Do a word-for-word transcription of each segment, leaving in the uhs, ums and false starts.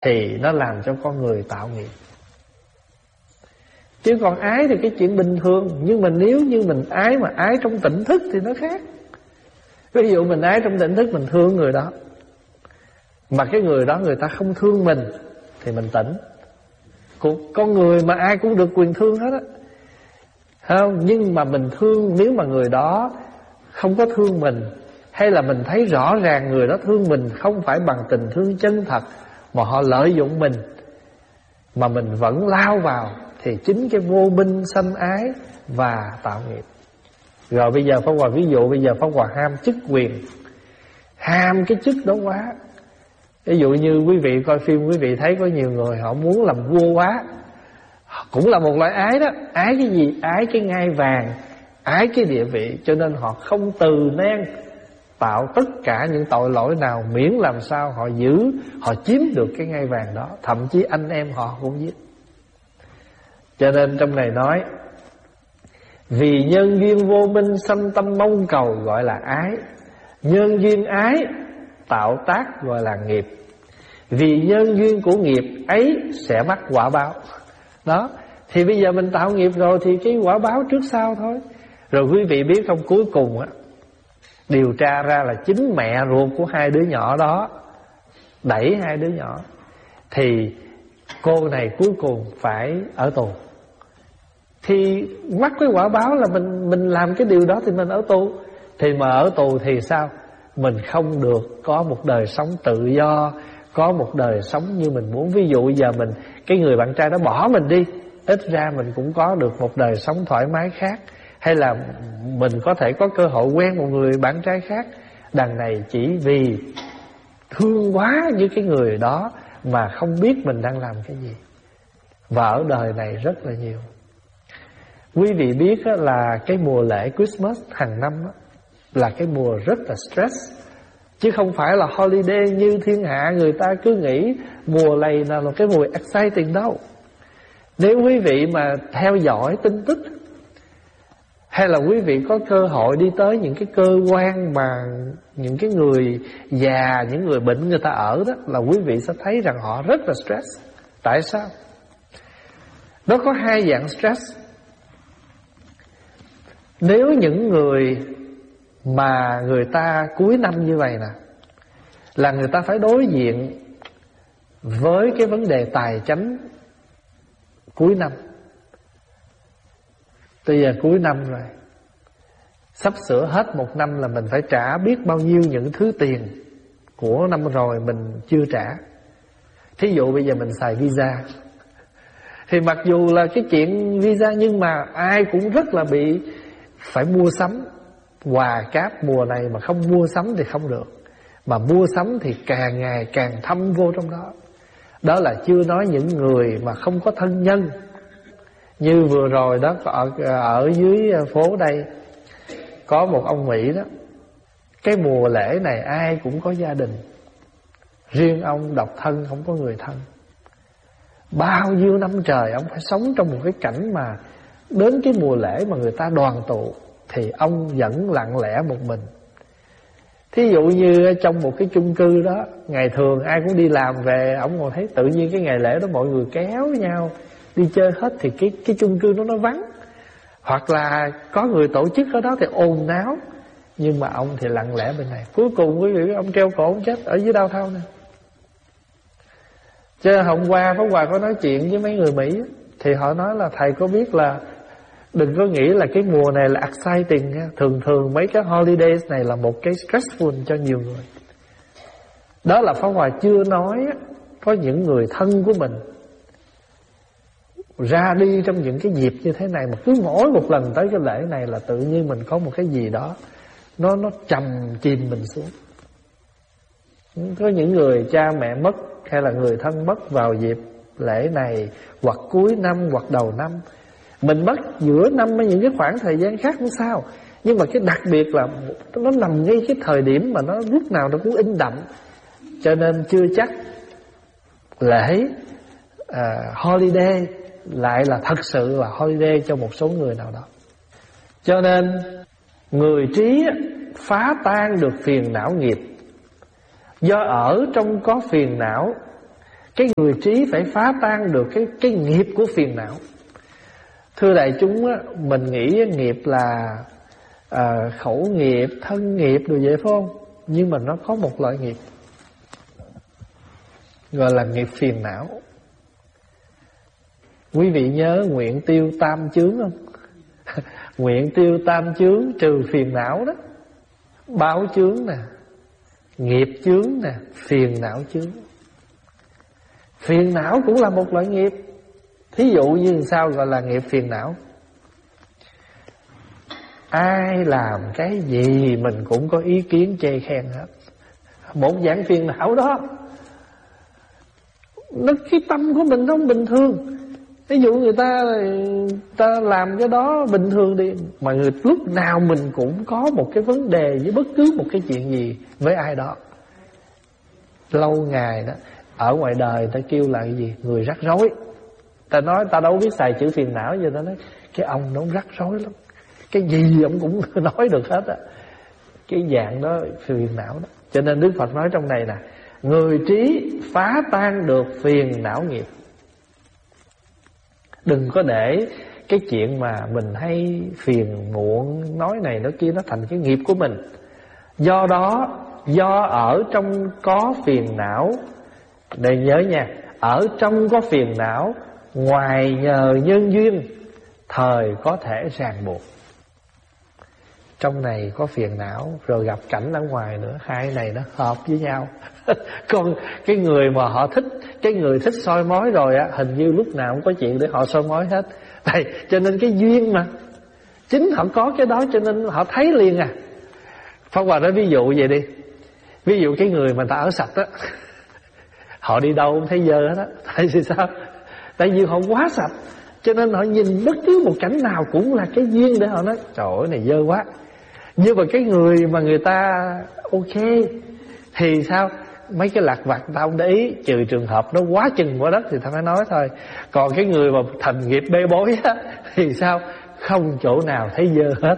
thì nó làm cho con người tạo nghiệp. Chứ còn ái thì cái chuyện bình thường. Nhưng mà nếu như mình ái mà ái trong tỉnh thức thì nó khác. Ví dụ mình ái trong tỉnh thức, mình thương người đó, mà cái người đó người ta không thương mình thì mình tỉnh. Con người mà ai cũng được quyền thương hết á, không? Nhưng mà mình thương, nếu mà người đó không có thương mình, hay là mình thấy rõ ràng người đó thương mình không phải bằng tình thương chân thật, mà họ lợi dụng mình, mà mình vẫn lao vào, thì chính cái vô minh sanh ái và tạo nghiệp. Rồi bây giờ Pháp Hòa ví dụ, bây giờ Pháp Hòa ham chức quyền, ham cái chức đó quá. Ví dụ như quý vị coi phim, quý vị thấy có nhiều người họ muốn làm vua quá, cũng là một loại ái đó. Ái cái gì? Ái cái ngai vàng, ái cái địa vị. Cho nên họ không từ nan tạo tất cả những tội lỗi nào, miễn làm sao họ giữ, họ chiếm được cái ngai vàng đó. Thậm chí anh em họ cũng giết. Cho nên trong này nói, vì nhân duyên vô minh sanh tâm mong cầu gọi là ái, nhân duyên ái tạo tác gọi là nghiệp. Vì nhân duyên của nghiệp ấy sẽ mắc quả báo. Đó, thì bây giờ mình tạo nghiệp rồi thì cái quả báo trước sau thôi. Rồi quý vị biết không, cuối cùng á, điều tra ra là chính mẹ ruột của hai đứa nhỏ đó đẩy hai đứa nhỏ, thì cô này cuối cùng phải ở tù. Thì mắc cái quả báo là mình mình làm cái điều đó thì mình ở tù. Thì mà ở tù thì sao? Mình không được có một đời sống tự do, có một đời sống như mình muốn. Ví dụ giờ mình, cái người bạn trai đó bỏ mình đi, ít ra mình cũng có được một đời sống thoải mái khác. Hay là mình có thể có cơ hội quen một người bạn trai khác. Đằng này chỉ vì thương quá như cái người đó mà không biết mình đang làm cái gì. Và ở đời này rất là nhiều. Quý vị biết là cái mùa lễ Christmas hàng năm là cái mùa rất là stress, chứ không phải là holiday như thiên hạ người ta cứ nghĩ mùa này là một cái mùa exciting đâu. Nếu quý vị mà theo dõi tin tức, hay là quý vị có cơ hội đi tới những cái cơ quan mà những cái người già, những người bệnh người ta ở đó, là quý vị sẽ thấy rằng họ rất là stress. Tại sao? Nó có hai dạng stress. Nếu những người mà người ta cuối năm như vậy nè, là người ta phải đối diện với cái vấn đề tài chánh cuối năm. Bây giờ cuối năm rồi, sắp sửa hết một năm là mình phải trả biết bao nhiêu những thứ tiền của năm rồi mình chưa trả. Thí dụ bây giờ mình xài visa, thì mặc dù là cái chuyện visa, nhưng mà ai cũng rất là bị phải mua sắm. Quà cáp mùa này mà không mua sắm thì không được, mà mua sắm thì càng ngày càng thâm vô trong đó. Đó là chưa nói những người mà không có thân nhân. Như vừa rồi đó, ở, ở dưới phố đây có một ông Mỹ đó, cái mùa lễ này ai cũng có gia đình, riêng ông độc thân, không có người thân. Bao nhiêu năm trời ông phải sống trong một cái cảnh mà đến cái mùa lễ mà người ta đoàn tụ thì ông vẫn lặng lẽ một mình. Thí dụ như trong một cái chung cư đó, ngày thường ai cũng đi làm về, ông ngồi thấy tự nhiên cái ngày lễ đó mọi người kéo nhau đi chơi hết, thì cái cái chung cư đó nó vắng. Hoặc là có người tổ chức ở đó thì ồn náo, nhưng mà ông thì lặng lẽ bên này. Cuối cùng quý vị biết ông treo cổ ông chết ở dưới downtown nè. Chứ hôm qua Pháp Hòa có nói chuyện với mấy người Mỹ, thì họ nói là thầy có biết là đừng có nghĩ là cái mùa này là exciting nha. Thường thường mấy cái holidays này là một cái stressful cho nhiều người. Đó là Pháp Hòa chưa nói có những người thân của mình ra đi trong những cái dịp như thế này, mà cứ mỗi một lần tới cái lễ này là tự nhiên mình có một cái gì đó Nó nó trầm chìm mình xuống. Có những người cha mẹ mất, hay là người thân mất vào dịp lễ này, hoặc cuối năm, hoặc đầu năm. Mình mất giữa năm với những cái khoảng thời gian khác không sao, nhưng mà cái đặc biệt là nó nằm ngay cái thời điểm mà nó lúc nào nó cũng in đậm. Cho nên chưa chắc lễ à, holiday lại là thật sự là holiday cho một số người nào đó. Cho nên người trí phá tan được phiền não nghiệp. Do ở trong có phiền não, Cái người trí phải phá tan được cái, cái nghiệp của phiền não. Thưa đại chúng á, mình nghĩ nghiệp là à, khẩu nghiệp, thân nghiệp đồ vậy phải không? Nhưng mà nó có một loại nghiệp gọi là nghiệp phiền não. Quý vị nhớ nguyện tiêu tam chướng không? Nguyện tiêu tam chướng trừ phiền não đó. Báo chướng nè, nghiệp chướng nè, phiền não chướng. Phiền não cũng là một loại nghiệp. Thí dụ như sao gọi là nghiệp phiền não? Ai làm cái gì mình cũng có ý kiến chê khen hết. Một dạng phiền não đó. Nó cái tâm của mình nó không bình thường. Ví dụ người ta người ta làm cái đó bình thường đi, mà người lúc nào mình cũng có một cái vấn đề với bất cứ một cái chuyện gì với ai đó. Lâu ngày đó, ở ngoài đời ta kêu là cái gì? Người rắc rối. Ta nói ta đâu biết xài chữ phiền não, giờ ta nói cái ông nó rắc rối lắm, cái gì ông cũng nói được hết á. Cái dạng đó phiền não đó. Cho nên Đức Phật nói trong này nè, người trí phá tan được phiền não nghiệp. Đừng có để cái chuyện mà mình hay phiền muộn, nói này nói kia, nó thành cái nghiệp của mình. Do đó, do ở trong có phiền não, để nhớ nha, ở trong có phiền não, ngoài nhờ nhân duyên, thời có thể ràng buộc. Trong này có phiền não, rồi gặp cảnh ở ngoài nữa, hai này nó hợp với nhau. Còn cái người mà họ thích, cái người thích soi mói rồi á, hình như lúc nào cũng có chuyện để họ soi mói hết. Đây, cho nên cái duyên mà, chính họ có cái đó cho nên họ thấy liền à. Pháp Hòa nói ví dụ vậy đi. Ví dụ cái người mà ta ở sạch á, họ đi đâu cũng thấy dơ hết á. Tại vì sao? Tại vì họ quá sạch, cho nên họ nhìn bất cứ một cảnh nào cũng là cái duyên để họ nói trời ơi này dơ quá. Nhưng mà cái người mà người ta ok thì sao? Mấy cái lặt vặt ta không để ý, trừ trường hợp nó quá chừng quá đất thì ta phải nói thôi. Còn cái người mà thành nghiệp bê bối á, thì sao? Không chỗ nào thấy dơ hết.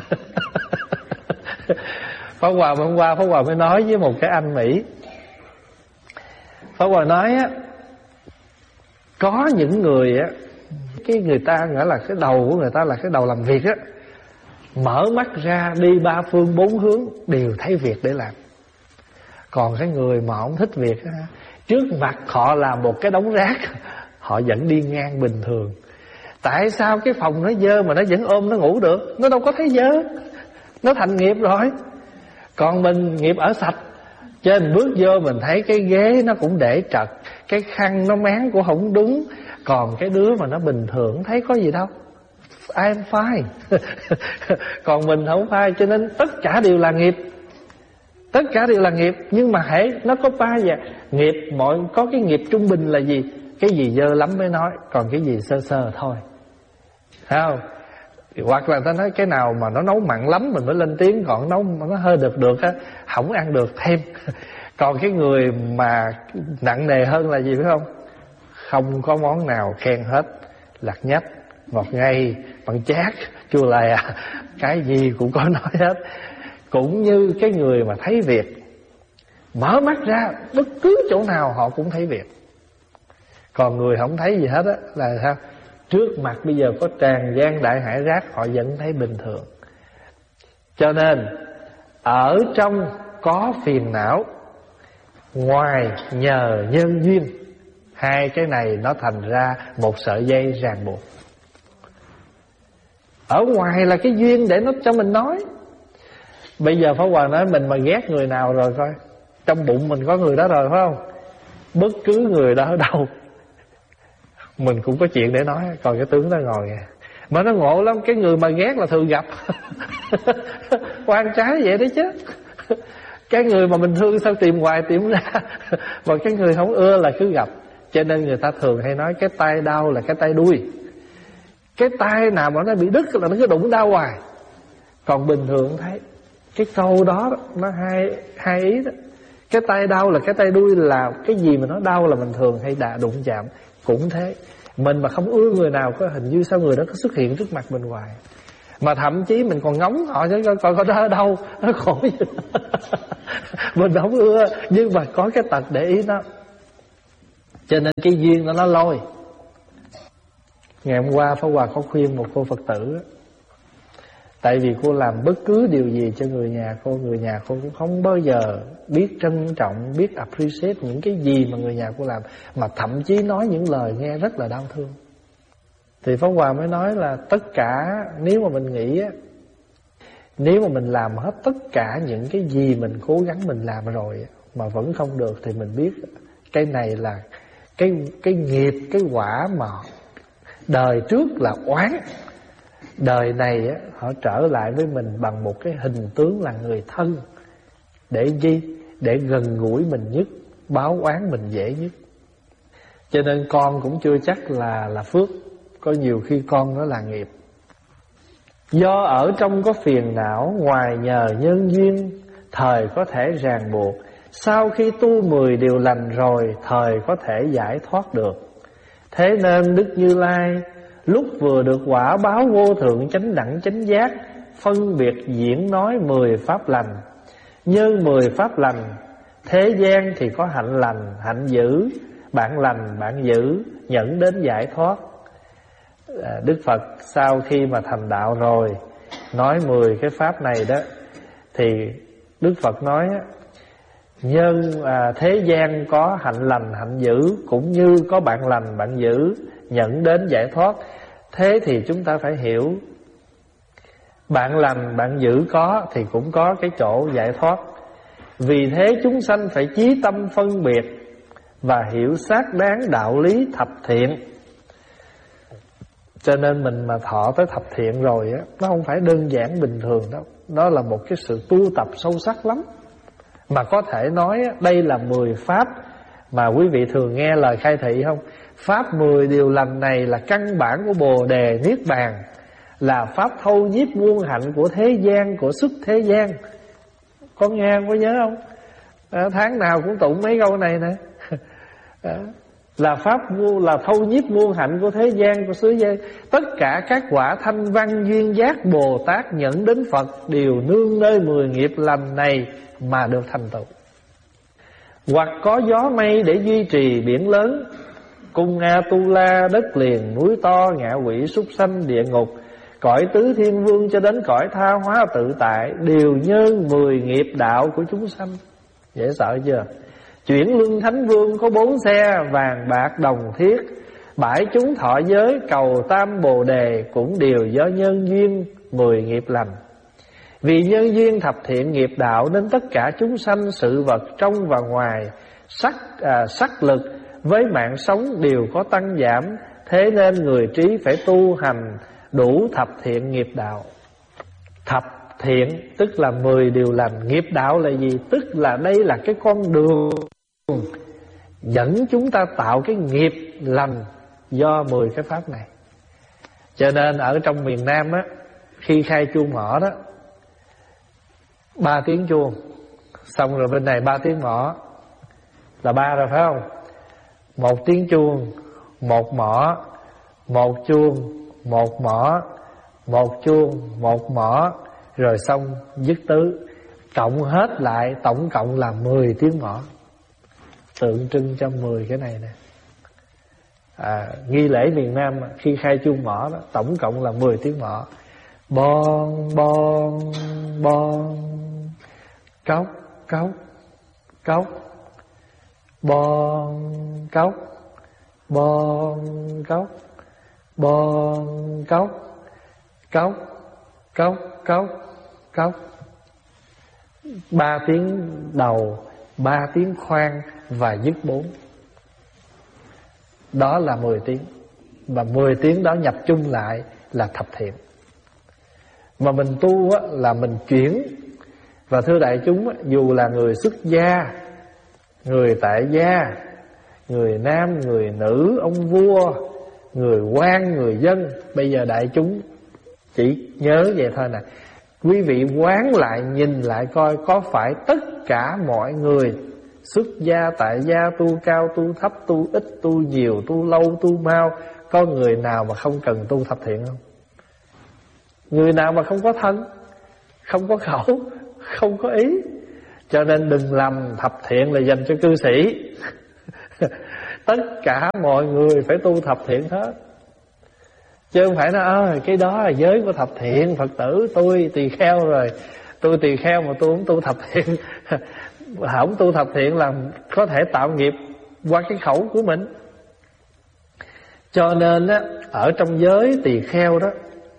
Pháp Hòa hôm qua Pháp Hòa mới nói với một cái anh Mỹ. Pháp Hòa nói á, có những người á, cái người ta nghĩa là cái đầu của người ta là cái đầu làm việc á, mở mắt ra đi ba phương bốn hướng đều thấy việc để làm. Còn cái người mà không thích việc á, trước mặt họ làm một cái đống rác, họ vẫn đi ngang bình thường. Tại sao cái phòng nó dơ mà nó vẫn ôm nó ngủ được? Nó đâu có thấy dơ, nó thành nghiệp rồi. Còn mình nghiệp ở sạch, trên bước vô mình thấy cái ghế nó cũng để trật, cái khăn nó máng cũng không đúng. Còn cái đứa mà nó bình thường thấy có gì đâu, I'm fine. Còn mình không fine, cho nên tất cả đều là nghiệp. Tất cả đều là nghiệp. Nhưng mà hễ nó có ba vậy, nghiệp mọi có cái nghiệp trung bình là gì? Cái gì dơ lắm mới nói, còn cái gì sơ sơ thôi, thấy không? Hoặc là ta nói cái nào mà nó nấu mặn lắm mình mới lên tiếng, còn nấu nó hơi được được á, không ăn được thêm. Còn cái người mà nặng nề hơn là gì phải không? Không có món nào khen hết, lạt nhách, ngọt ngây, bằng chát, chua lè, cái gì cũng có nói hết. Cũng như cái người mà thấy việc, mở mắt ra bất cứ chỗ nào họ cũng thấy việc. Còn người không thấy gì hết á là sao? Trước mặt bây giờ có tràn gian đại hải rác, họ vẫn thấy bình thường. Cho nên ở trong có phiền não, ngoài nhờ nhân duyên, hai cái này nó thành ra một sợi dây ràng buộc. Ở ngoài là cái duyên để nó cho mình nói. Bây giờ Pháp Hòa nói mình mà ghét người nào rồi coi, trong bụng mình có người đó rồi phải không? Bất cứ người đó ở đâu mình cũng có chuyện để nói. Còn cái tướng đó ngồi kìa, mà nó ngộ lắm. Cái người mà ghét là thường gặp. Quan trái vậy đấy chứ. Cái người mà mình thương sao tìm hoài tìm ra. Mà cái người không ưa là cứ gặp. Cho nên người ta thường hay nói cái tay đau là cái tay đuôi. Cái tay nào mà nó bị đứt là nó cứ đụng đau hoài. Còn bình thường thấy cái câu đó nó hai, hai ý đó. Cái tay đau là cái tay đuôi, là cái gì mà nó đau là mình thường hay đà đụng chạm. Cũng thế, mình mà không ưa người nào có hình như sao người đó có xuất hiện trước mặt mình hoài. Mà thậm chí mình còn ngóng họ chứ coi coi đó ở đâu, nó khổ gì. Mình không ưa, nhưng mà có cái tật để ý nó. Cho nên cái duyên đó nó lôi. Ngày hôm qua Pháp Hòa có khuyên một cô Phật tử, tại vì cô làm bất cứ điều gì cho người nhà cô, người nhà cô cũng không bao giờ biết trân trọng, biết appreciate những cái gì mà người nhà cô làm, mà thậm chí nói những lời nghe rất là đau thương. Thì Pháp Hòa mới nói là tất cả, nếu mà mình nghĩ á, nếu mà mình làm hết tất cả những cái gì mình cố gắng mình làm rồi mà vẫn không được, thì mình biết cái này là cái cái nghiệp, cái quả mà đời trước là oán. Đời này á, họ trở lại với mình bằng một cái hình tướng là người thân. Để gì? Để gần gũi mình nhất, báo oán mình dễ nhất. Cho nên con cũng chưa chắc là là phước, có nhiều khi con nó là nghiệp. Do ở trong có phiền não, ngoài nhờ nhân duyên, thời có thể ràng buộc. Sau khi tu mười điều lành rồi, thời có thể giải thoát được. Thế nên Đức Như Lai lúc vừa được quả báo vô thượng chánh đẳng chánh giác, phân biệt diễn nói mười pháp lành. Nhân mười pháp lành, thế gian thì có hạnh lành, hạnh dữ, bạn lành, bạn dữ, dẫn đến giải thoát. à, Đức Phật sau khi mà thành đạo rồi, nói mười cái pháp này đó, thì Đức Phật nói nhân à, thế gian có hạnh lành, hạnh dữ, cũng như có bạn lành, bạn dữ, dẫn đến giải thoát. Thế thì chúng ta phải hiểu, bạn lành, bạn dữ có thì cũng có cái chỗ giải thoát. Vì thế chúng sanh phải chí tâm phân biệt và hiểu xác đáng đạo lý thập thiện. Cho nên mình mà thọ tới thập thiện rồi á, nó không phải đơn giản bình thường đâu. Đó là một cái sự tu tập sâu sắc lắm. Mà có thể nói đây là mười pháp mà quý vị thường nghe lời khai thị không? Pháp mười điều lành này là căn bản của Bồ Đề Niết Bàn, là pháp thâu nhiếp muôn hạnh của thế gian, của xuất thế gian. Có nghe không? Có nhớ không? À, tháng nào cũng tụng mấy câu này nè. À, là pháp vô, là thâu nhiếp muôn hạnh của thế gian, của xứ gian. Tất cả các quả thanh văn duyên giác Bồ Tát nhận đến Phật đều nương nơi mười nghiệp lành này mà được thành tựu. Hoặc có gió mây để duy trì biển lớn, cung A-tu-la, đất liền, núi to, ngạ quỷ, súc sanh, địa ngục, cõi tứ thiên vương cho đến cõi tha hóa tự tại, đều nhân mười nghiệp đạo của chúng sanh. Dễ sợ chưa? Chuyển luân thánh vương có bốn xe, vàng bạc đồng thiết, bãi chúng thọ giới, cầu tam bồ đề, cũng đều do nhân duyên mười nghiệp lành. Vì nhân duyên thập thiện nghiệp đạo nên tất cả chúng sanh, sự vật trong và ngoài, sắc à, sắc lực với mạng sống đều có tăng giảm. Thế nên người trí phải tu hành đủ thập thiện nghiệp đạo. Thập thiện tức là mười điều lành. Nghiệp đạo là gì? Tức là đây là cái con đường dẫn chúng ta tạo cái nghiệp lành do mười cái pháp này. Cho nên ở trong miền Nam á, khi khai chuông mõ đó, ba tiếng chuông, xong rồi bên này ba tiếng mõ, là ba rồi phải không? Một tiếng chuông, một mõ, một chuông, một mõ, một chuông, một mõ, rồi xong dứt tứ. Cộng hết lại tổng cộng là mười tiếng mõ, tượng trưng cho mười cái này nè. à, Nghi lễ miền Nam khi khai chuông mõ đó, tổng cộng là mười tiếng mõ. Bon bon bon, cốc cốc cốc, bon cốc, bon cốc, bon cốc, cốc cốc cốc cốc. Ba tiếng đầu, ba tiếng khoan và dứt bốn. Đó là mười tiếng. Và mười tiếng đó nhập chung lại là thập thiện. Mà mình tu á, là mình chuyển. Và thưa đại chúng á, dù là người xuất gia, người tại gia, người nam, người nữ, ông vua, người quan, người dân, bây giờ đại chúng chỉ nhớ vậy thôi nè. Quý vị quán lại, nhìn lại coi có phải tất cả mọi người xuất gia, tại gia, tu cao, tu thấp, tu ít, tu nhiều, tu lâu, tu mau, có người nào mà không cần tu thập thiện không? Người nào mà không có thân, không có khẩu, không có ý. Cho nên đừng lầm thập thiện là dành cho cư sĩ. Tất cả mọi người phải tu thập thiện hết, chứ không phải nói ơi cái đó là giới của thập thiện, Phật tử tôi tỳ kheo rồi, tôi tỳ kheo mà tôi không tu thập thiện. Không tu thập thiện làm có thể tạo nghiệp qua cái khẩu của mình. Cho nên á, ở trong giới tỳ kheo đó,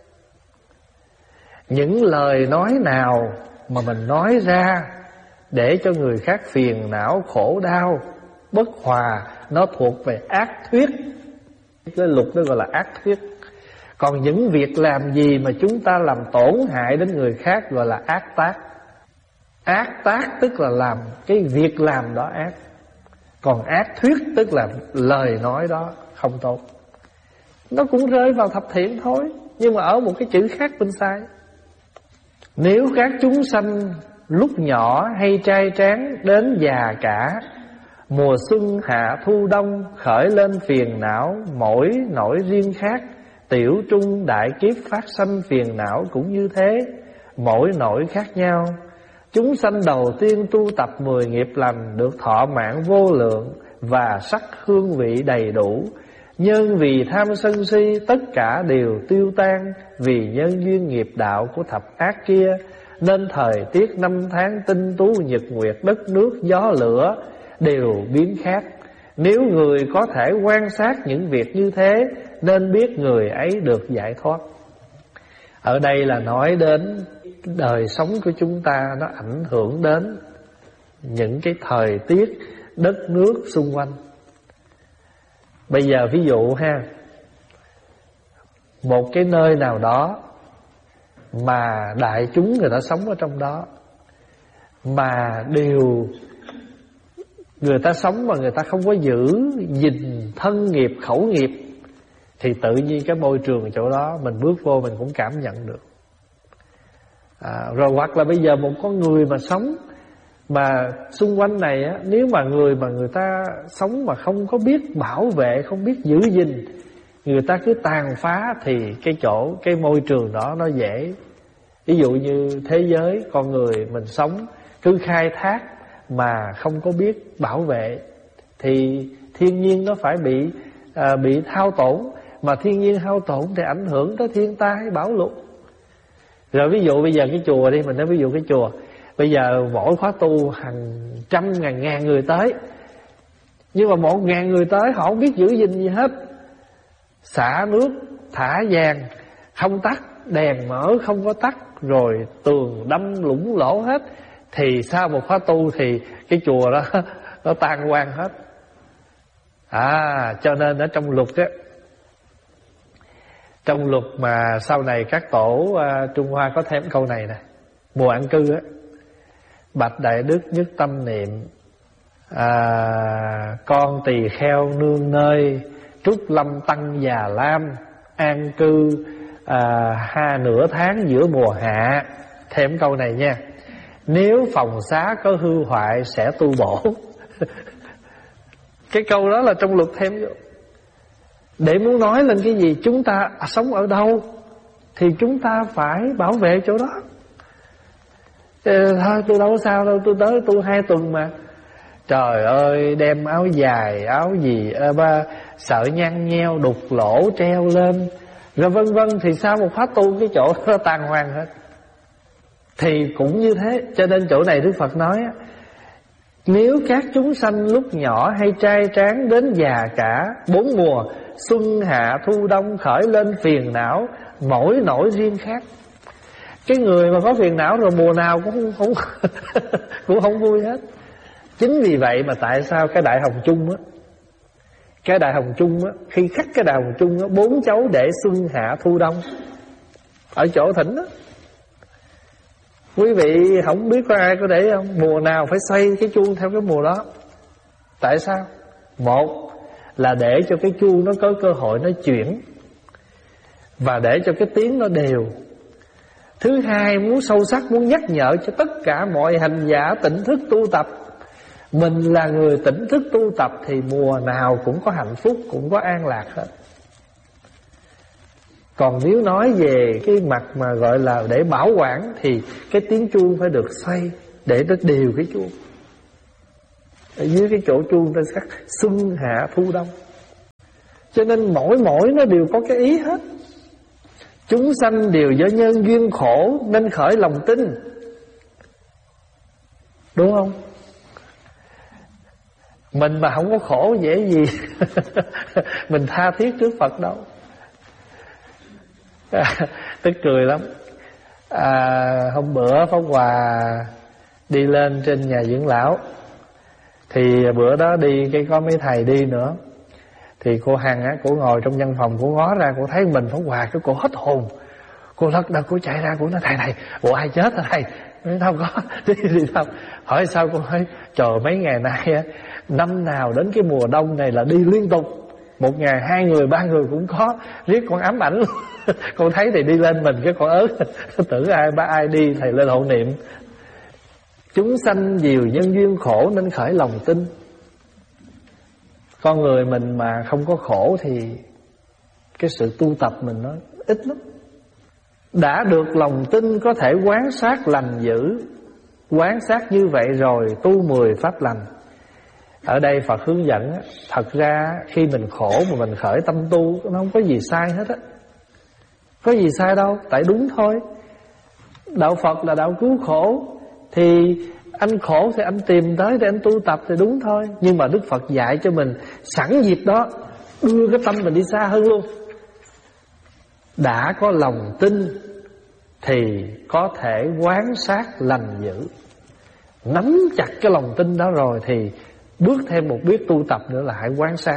những lời nói nào mà mình nói ra để cho người khác phiền não, khổ đau, bất hòa, nó thuộc về ác thuyết. Cái luật đó gọi là ác thuyết. Còn những việc làm gì mà chúng ta làm tổn hại đến người khác gọi là ác tác. Ác tác tức là làm cái việc làm đó ác. Còn ác thuyết tức là lời nói đó không tốt. Nó cũng rơi vào thập thiện thôi, nhưng mà ở một cái chữ khác bên sai. Nếu các chúng sanh lúc nhỏ hay trai tráng đến già cả, mùa xuân hạ thu đông khởi lên phiền não, mỗi nỗi riêng khác. Tiểu trung đại kiếp phát sanh phiền não cũng như thế, mỗi nỗi khác nhau. Chúng sanh đầu tiên tu tập mười nghiệp lành, được thọ mạng vô lượng và sắc hương vị đầy đủ. Nhưng vì tham sân si tất cả đều tiêu tan, vì nhân duyên nghiệp đạo của thập ác kia, nên thời tiết năm tháng tinh tú nhật nguyệt, đất nước gió lửa đều biến khác. Nếu người có thể quan sát những việc như thế, nên biết người ấy được giải thoát. Ở đây là nói đến đời sống của chúng ta, nó ảnh hưởng đến những cái thời tiết đất nước xung quanh. Bây giờ ví dụ ha, một cái nơi nào đó mà đại chúng người ta sống ở trong đó, mà đều người ta sống mà người ta không có giữ gìn thân nghiệp, khẩu nghiệp, thì tự nhiên cái môi trường chỗ đó mình bước vô mình cũng cảm nhận được. à, Rồi hoặc là bây giờ một con người mà sống mà xung quanh này á, nếu mà người mà người ta sống mà không có biết bảo vệ, không biết giữ gìn, người ta cứ tàn phá, thì cái chỗ, cái môi trường đó nó dễ. Ví dụ như thế giới con người mình sống cứ khai thác mà không có biết bảo vệ, thì thiên nhiên nó phải bị à, bị hao tổn. Mà thiên nhiên hao tổn thì ảnh hưởng tới thiên tai bão lụt. Rồi ví dụ bây giờ cái chùa đi, mình nói ví dụ cái chùa, bây giờ mỗi khóa tu hàng trăm ngàn ngàn người tới, nhưng mà một ngàn người tới họ không biết giữ gìn gì hết. Xả nước, thả vàng, không tắt, đèn mở không có tắt, rồi tường đâm lũng lỗ hết, thì sau một khóa tu thì cái chùa đó nó tan hoang hết. À, cho nên ở trong luật á, trong luật mà sau này các tổ uh, Trung Hoa có thêm câu này nè: mùa an cư á, bạch đại đức nhất tâm niệm, à, con tỳ kheo nương nơi, trúc lâm tăng già lam, an cư à, ha nửa tháng giữa mùa hạ. Thêm câu này nha: nếu phòng xá có hư hoại sẽ tu bổ. Cái câu đó là trong luật thêm vô, để muốn nói lên cái gì. Chúng ta sống ở đâu thì chúng ta phải bảo vệ chỗ đó. Thôi tôi đâu có sao đâu, tôi tới tu hai tuần mà. Trời ơi, đem áo dài, áo gì à, ba, sợi nhăn nheo, đục lỗ treo lên, rồi vân vân, thì sao một khóa tu cái chỗ nó tàn hoang hết. Thì cũng như thế. Cho nên chỗ này Đức Phật nói á, nếu các chúng sanh lúc nhỏ hay trai tráng đến già cả, bốn mùa xuân hạ thu đông khởi lên phiền não, mỗi nỗi riêng khác. Cái người mà có phiền não rồi mùa nào cũng không cũng không vui hết. Chính vì vậy mà tại sao cái Đại Hồng Chung á, cái Đại Hồng Chung á, khi khắc cái Đại Hồng Chung á, bốn chấu để xuân hạ thu đông ở chỗ thỉnh á. Quý vị không biết có ai có để không? Mùa nào phải xoay cái chuông theo cái mùa đó. Tại sao? Một là để cho cái chuông nó có cơ hội nó chuyển, và để cho cái tiếng nó đều. Thứ hai, muốn sâu sắc, muốn nhắc nhở cho tất cả mọi hành giả tỉnh thức tu tập. Mình là người tỉnh thức tu tập thì mùa nào cũng có hạnh phúc, cũng có an lạc hết. Còn nếu nói về cái mặt mà gọi là để bảo quản, thì cái tiếng chuông phải được xoay để nó đều cái chuông. ở dưới cái chỗ chuông ta khắc xuân hạ thu đông. Cho nên mỗi mỗi nó đều có cái ý hết. Chúng sanh đều do nhân duyên khổ nên khởi lòng tin, đúng không? Mình mà không có khổ dễ gì mình tha thiết trước Phật đâu. Tức cười lắm. à, Hôm bữa Pháp Hòa đi lên trên nhà dưỡng lão, thì bữa đó đi cái có mấy thầy đi nữa, thì cô Hằng á, cô ngồi trong văn phòng, cô ngó ra, cô thấy mình Pháp Hòa, cái cô hết hồn. Cô lật đật, cô chạy ra, cô nói thầy này, ủa ai chết hả thầy? Nói không có, đi đi đâu. Hỏi sao, cô nói trời mấy ngày nay á, năm nào đến cái mùa đông này là đi liên tục, một ngày hai người ba người cũng có, riết con ám ảnh luôn. Con thấy thì đi lên mình cái con ớt, tưởng ai ba ai đi thầy lên hộ niệm. Chúng sanh nhiều nhân duyên khổ nên khởi lòng tin. Con người mình mà không có khổ thì cái sự tu tập mình nó ít lắm. Đã được lòng tin có thể quán sát lành dữ. Quán sát như vậy rồi tu mười pháp lành. Ở đây Phật hướng dẫn, thật ra khi mình khổ mà mình khởi tâm tu, nó không có gì sai hết á. Có gì sai đâu, tại đúng thôi. Đạo Phật là đạo cứu khổ, thì anh khổ thì anh tìm tới để anh tu tập thì đúng thôi. Nhưng mà Đức Phật dạy cho mình sẵn dịp đó đưa cái tâm mình đi xa hơn luôn. Đã có lòng tin thì có thể quán sát lành dữ. Nắm chặt cái lòng tin đó rồi thì bước thêm một bước tu tập nữa là hãy quán sát.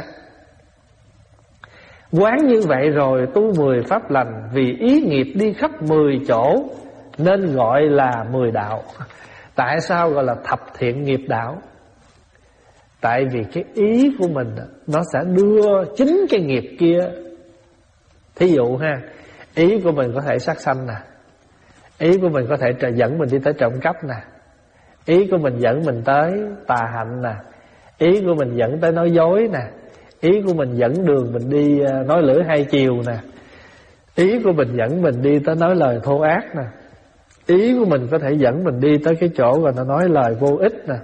Quán như vậy rồi tu mười pháp lành, vì ý nghiệp đi khắp mười chỗ nên gọi là mười đạo. Tại sao gọi là thập thiện nghiệp đạo? Tại vì cái ý của mình nó sẽ đưa chính cái nghiệp kia. Thí dụ ha, ý của mình có thể sát sanh nè, ý của mình có thể dẫn mình đi tới trộm cắp nè, ý của mình dẫn mình tới tà hạnh nè, ý của mình dẫn tới nói dối nè, ý của mình dẫn đường mình đi nói lưỡi hai chiều nè, ý của mình dẫn mình đi tới nói lời thô ác nè, ý của mình có thể dẫn mình đi tới cái chỗ rồi nó nói lời vô ích nè,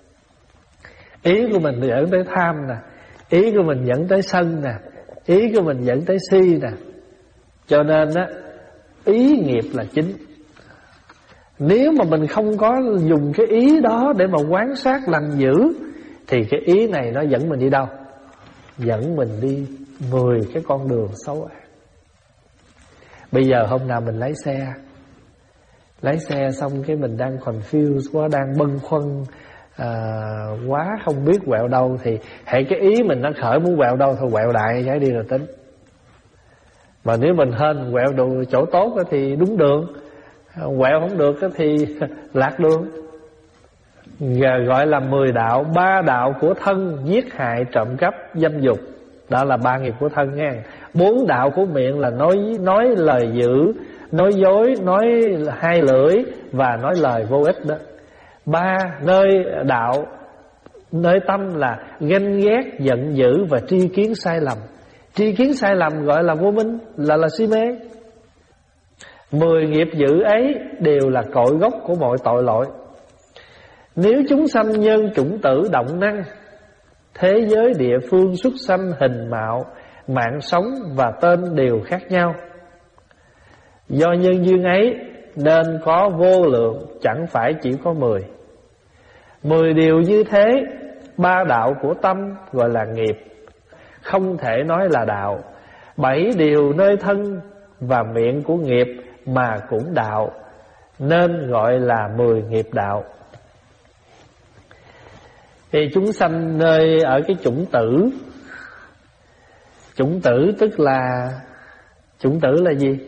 ý của mình dẫn tới tham nè, ý của mình dẫn tới sân nè, ý của mình dẫn tới si nè. Cho nên á, ý nghiệp là chính. Nếu mà mình không có dùng cái ý đó để mà quán sát lành dữ, thì cái ý này nó dẫn mình đi đâu? Dẫn mình đi mười cái con đường xấu ác. Bây giờ hôm nào mình lái xe, lái xe xong cái mình đang confused quá, đang bâng khuâng à, quá không biết quẹo đâu, thì hãy cái ý mình nó khởi muốn quẹo đâu thôi quẹo đại trái đi rồi tính. Mà nếu mình hên quẹo đồ chỗ tốt thì đúng đường, quẹo không được thì lạc đường. Gọi là mười đạo. Ba đạo của thân: giết hại, trộm cắp, dâm dục. Đó là ba nghiệp của thân nha. Bốn đạo của miệng là nói nói lời dữ, nói dối, nói hai lưỡi và nói lời vô ích đó. Ba nơi đạo, nơi tâm là ganh ghét, giận dữ và tri kiến sai lầm. Tri kiến sai lầm gọi là vô minh, là là si mê. Mười nghiệp dữ ấy đều là cội gốc của mọi tội lỗi. Nếu chúng sanh nhân chủng tử động năng, thế giới địa phương xuất sanh hình mạo, mạng sống và tên đều khác nhau. Do nhân duyên ấy nên có vô lượng, chẳng phải chỉ có mười. Mười điều như thế, ba đạo của tâm gọi là nghiệp, không thể nói là đạo. Bảy điều nơi thân và miệng của nghiệp mà cũng đạo, nên gọi là mười nghiệp đạo. Thì chúng sanh nơi ở cái chủng tử. Chủng tử tức là, chủng tử là gì?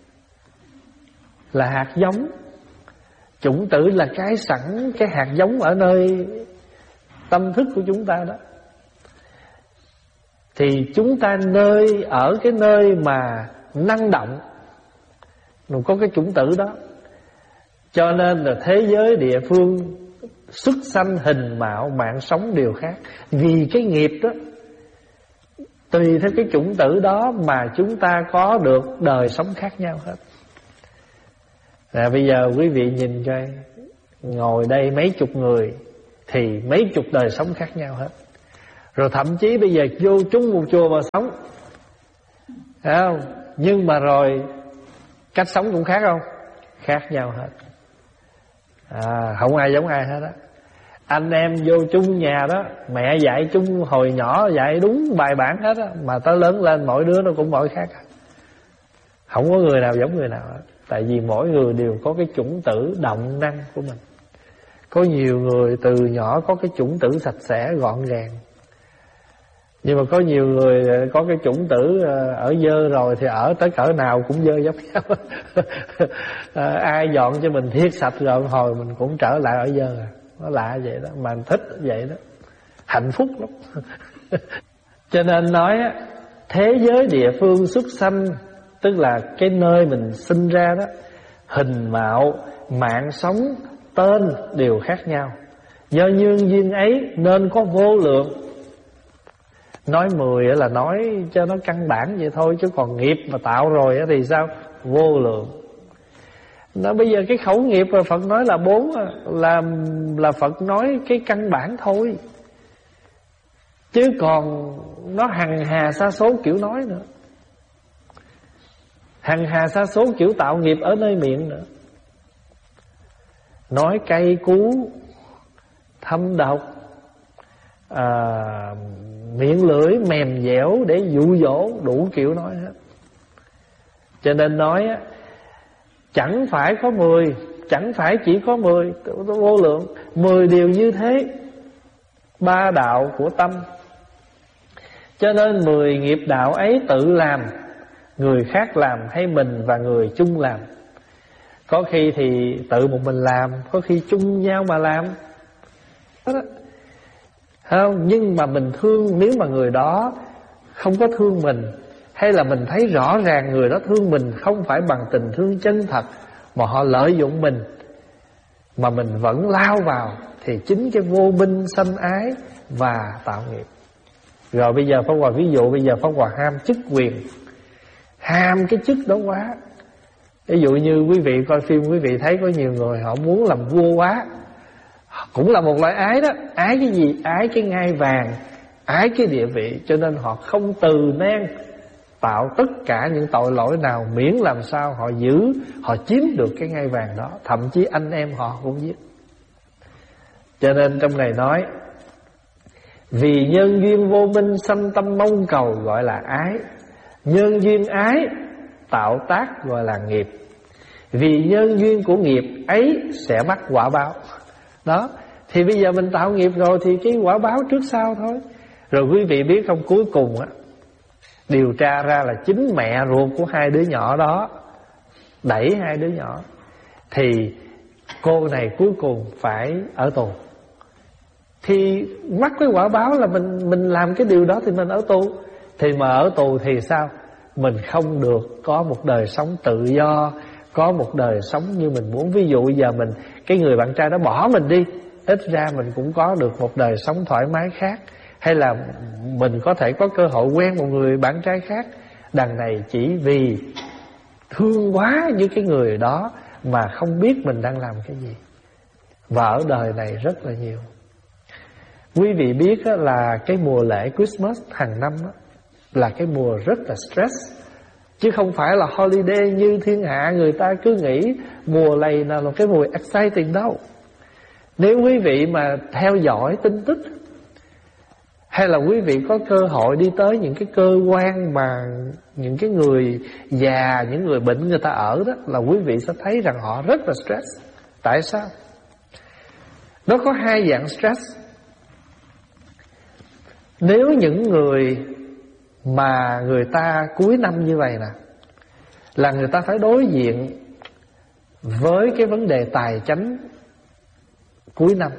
Là hạt giống. Chủng tử là cái sẵn, cái hạt giống ở nơi tâm thức của chúng ta đó. Thì chúng ta nơi ở cái nơi mà năng động, nó có cái chủng tử đó. Cho nên là thế giới địa phương xuất sanh hình mạo, mạng sống đều khác. Vì cái nghiệp đó, tùy theo cái chủng tử đó mà chúng ta có được đời sống khác nhau hết. À, bây giờ quý vị nhìn coi, ngồi đây mấy chục người thì mấy chục đời sống khác nhau hết. Rồi thậm chí bây giờ vô chung một chùa mà sống, thấy không? Nhưng mà rồi cách sống cũng khác không? Khác nhau hết. À, không ai giống ai hết á. Anh em vô chung nhà đó, mẹ dạy chung hồi nhỏ dạy đúng bài bản hết á, mà tới lớn lên mỗi đứa nó cũng mỗi khác. Không có người nào giống người nào hết. Tại vì mỗi người đều có cái chủng tử động năng của mình. Có nhiều người từ nhỏ có cái chủng tử sạch sẽ gọn gàng, nhưng mà có nhiều người có cái chủng tử ở dơ rồi thì ở tới cỡ nào cũng dơ giống nhau. à, ai dọn cho mình thiết sạch rồi hồi mình cũng trở lại ở dơ à. Nó lạ vậy đó, mà mình thích vậy đó, hạnh phúc lắm. Cho nên nói thế giới địa phương xuất sanh, tức là cái nơi mình sinh ra đó, hình mạo, mạng sống, tên đều khác nhau. Do nhân duyên ấy nên có vô lượng. Nói mười là nói cho nó căn bản vậy thôi, chứ còn nghiệp mà tạo rồi thì sao? Vô lượng. Nó bây giờ cái khẩu nghiệp mà Phật nói là bốn, là là Phật nói cái căn bản thôi, chứ còn nó hằng hà sa số kiểu nói nữa, hằng hà sa số kiểu tạo nghiệp ở nơi miệng nữa. Nói cay cú, thâm độc, à, miệng lưỡi mềm dẻo để dụ dỗ, đủ kiểu nói hết. Cho nên nói á, chẳng phải có mười, chẳng phải chỉ có mười, vô lượng, mười điều như thế, ba đạo của tâm. Cho nên mười nghiệp đạo ấy tự làm, người khác làm hay mình và người chung làm. Có khi thì tự một mình làm, có khi chung nhau mà làm đó. Không, nhưng mà mình thương, nếu mà người đó không có thương mình, hay là mình thấy rõ ràng người đó thương mình không phải bằng tình thương chân thật, mà họ lợi dụng mình, mà mình vẫn lao vào, thì chính cái vô minh sanh ái và tạo nghiệp. Rồi bây giờ Pháp Hòa ví dụ, bây giờ Pháp Hòa ham chức quyền, ham cái chức đó quá. Ví dụ như quý vị coi phim, quý vị thấy có nhiều người họ muốn làm vua quá, cũng là một loại ái đó. Ái cái gì? Ái cái ngai vàng, ái cái địa vị. Cho nên họ không từ nan tạo tất cả những tội lỗi nào, miễn làm sao họ giữ, họ chiếm được cái ngai vàng đó. Thậm chí anh em họ cũng giết. Cho nên trong này nói, vì nhân duyên vô minh sanh tâm mong cầu gọi là ái, nhân duyên ái tạo tác gọi là nghiệp. Vì nhân duyên của nghiệp ấy sẽ mắc quả báo. Đó, thì bây giờ mình tạo nghiệp rồi thì cái quả báo trước sau thôi. Rồi quý vị biết không, cuối cùng á, điều tra ra là chính mẹ ruột của hai đứa nhỏ đó đẩy hai đứa nhỏ, thì cô này cuối cùng phải ở tù. Thì mắc cái quả báo là mình mình làm cái điều đó thì mình ở tù. Thì mà ở tù thì sao? Mình không được có một đời sống tự do, có một đời sống như mình muốn. Ví dụ giờ mình, cái người bạn trai đó bỏ mình đi, ít ra mình cũng có được một đời sống thoải mái khác. Hay là mình có thể có cơ hội quen một người bạn trai khác. Đằng này chỉ vì thương quá như cái người đó mà không biết mình đang làm cái gì. Và ở đời này rất là nhiều. Quý vị biết là cái mùa lễ Christmas hàng năm là cái mùa rất là stress, chứ không phải là holiday như thiên hạ người ta cứ nghĩ mùa này là một cái mùa exciting đâu. Nếu quý vị mà theo dõi tin tức, hay là quý vị có cơ hội đi tới những cái cơ quan mà những cái người già, những người bệnh người ta ở đó, là quý vị sẽ thấy rằng họ rất là stress. Tại sao? Nó có hai dạng stress. Nếu những người mà người ta cuối năm như vậy nè, là người ta phải đối diện với cái vấn đề tài chánh cuối năm.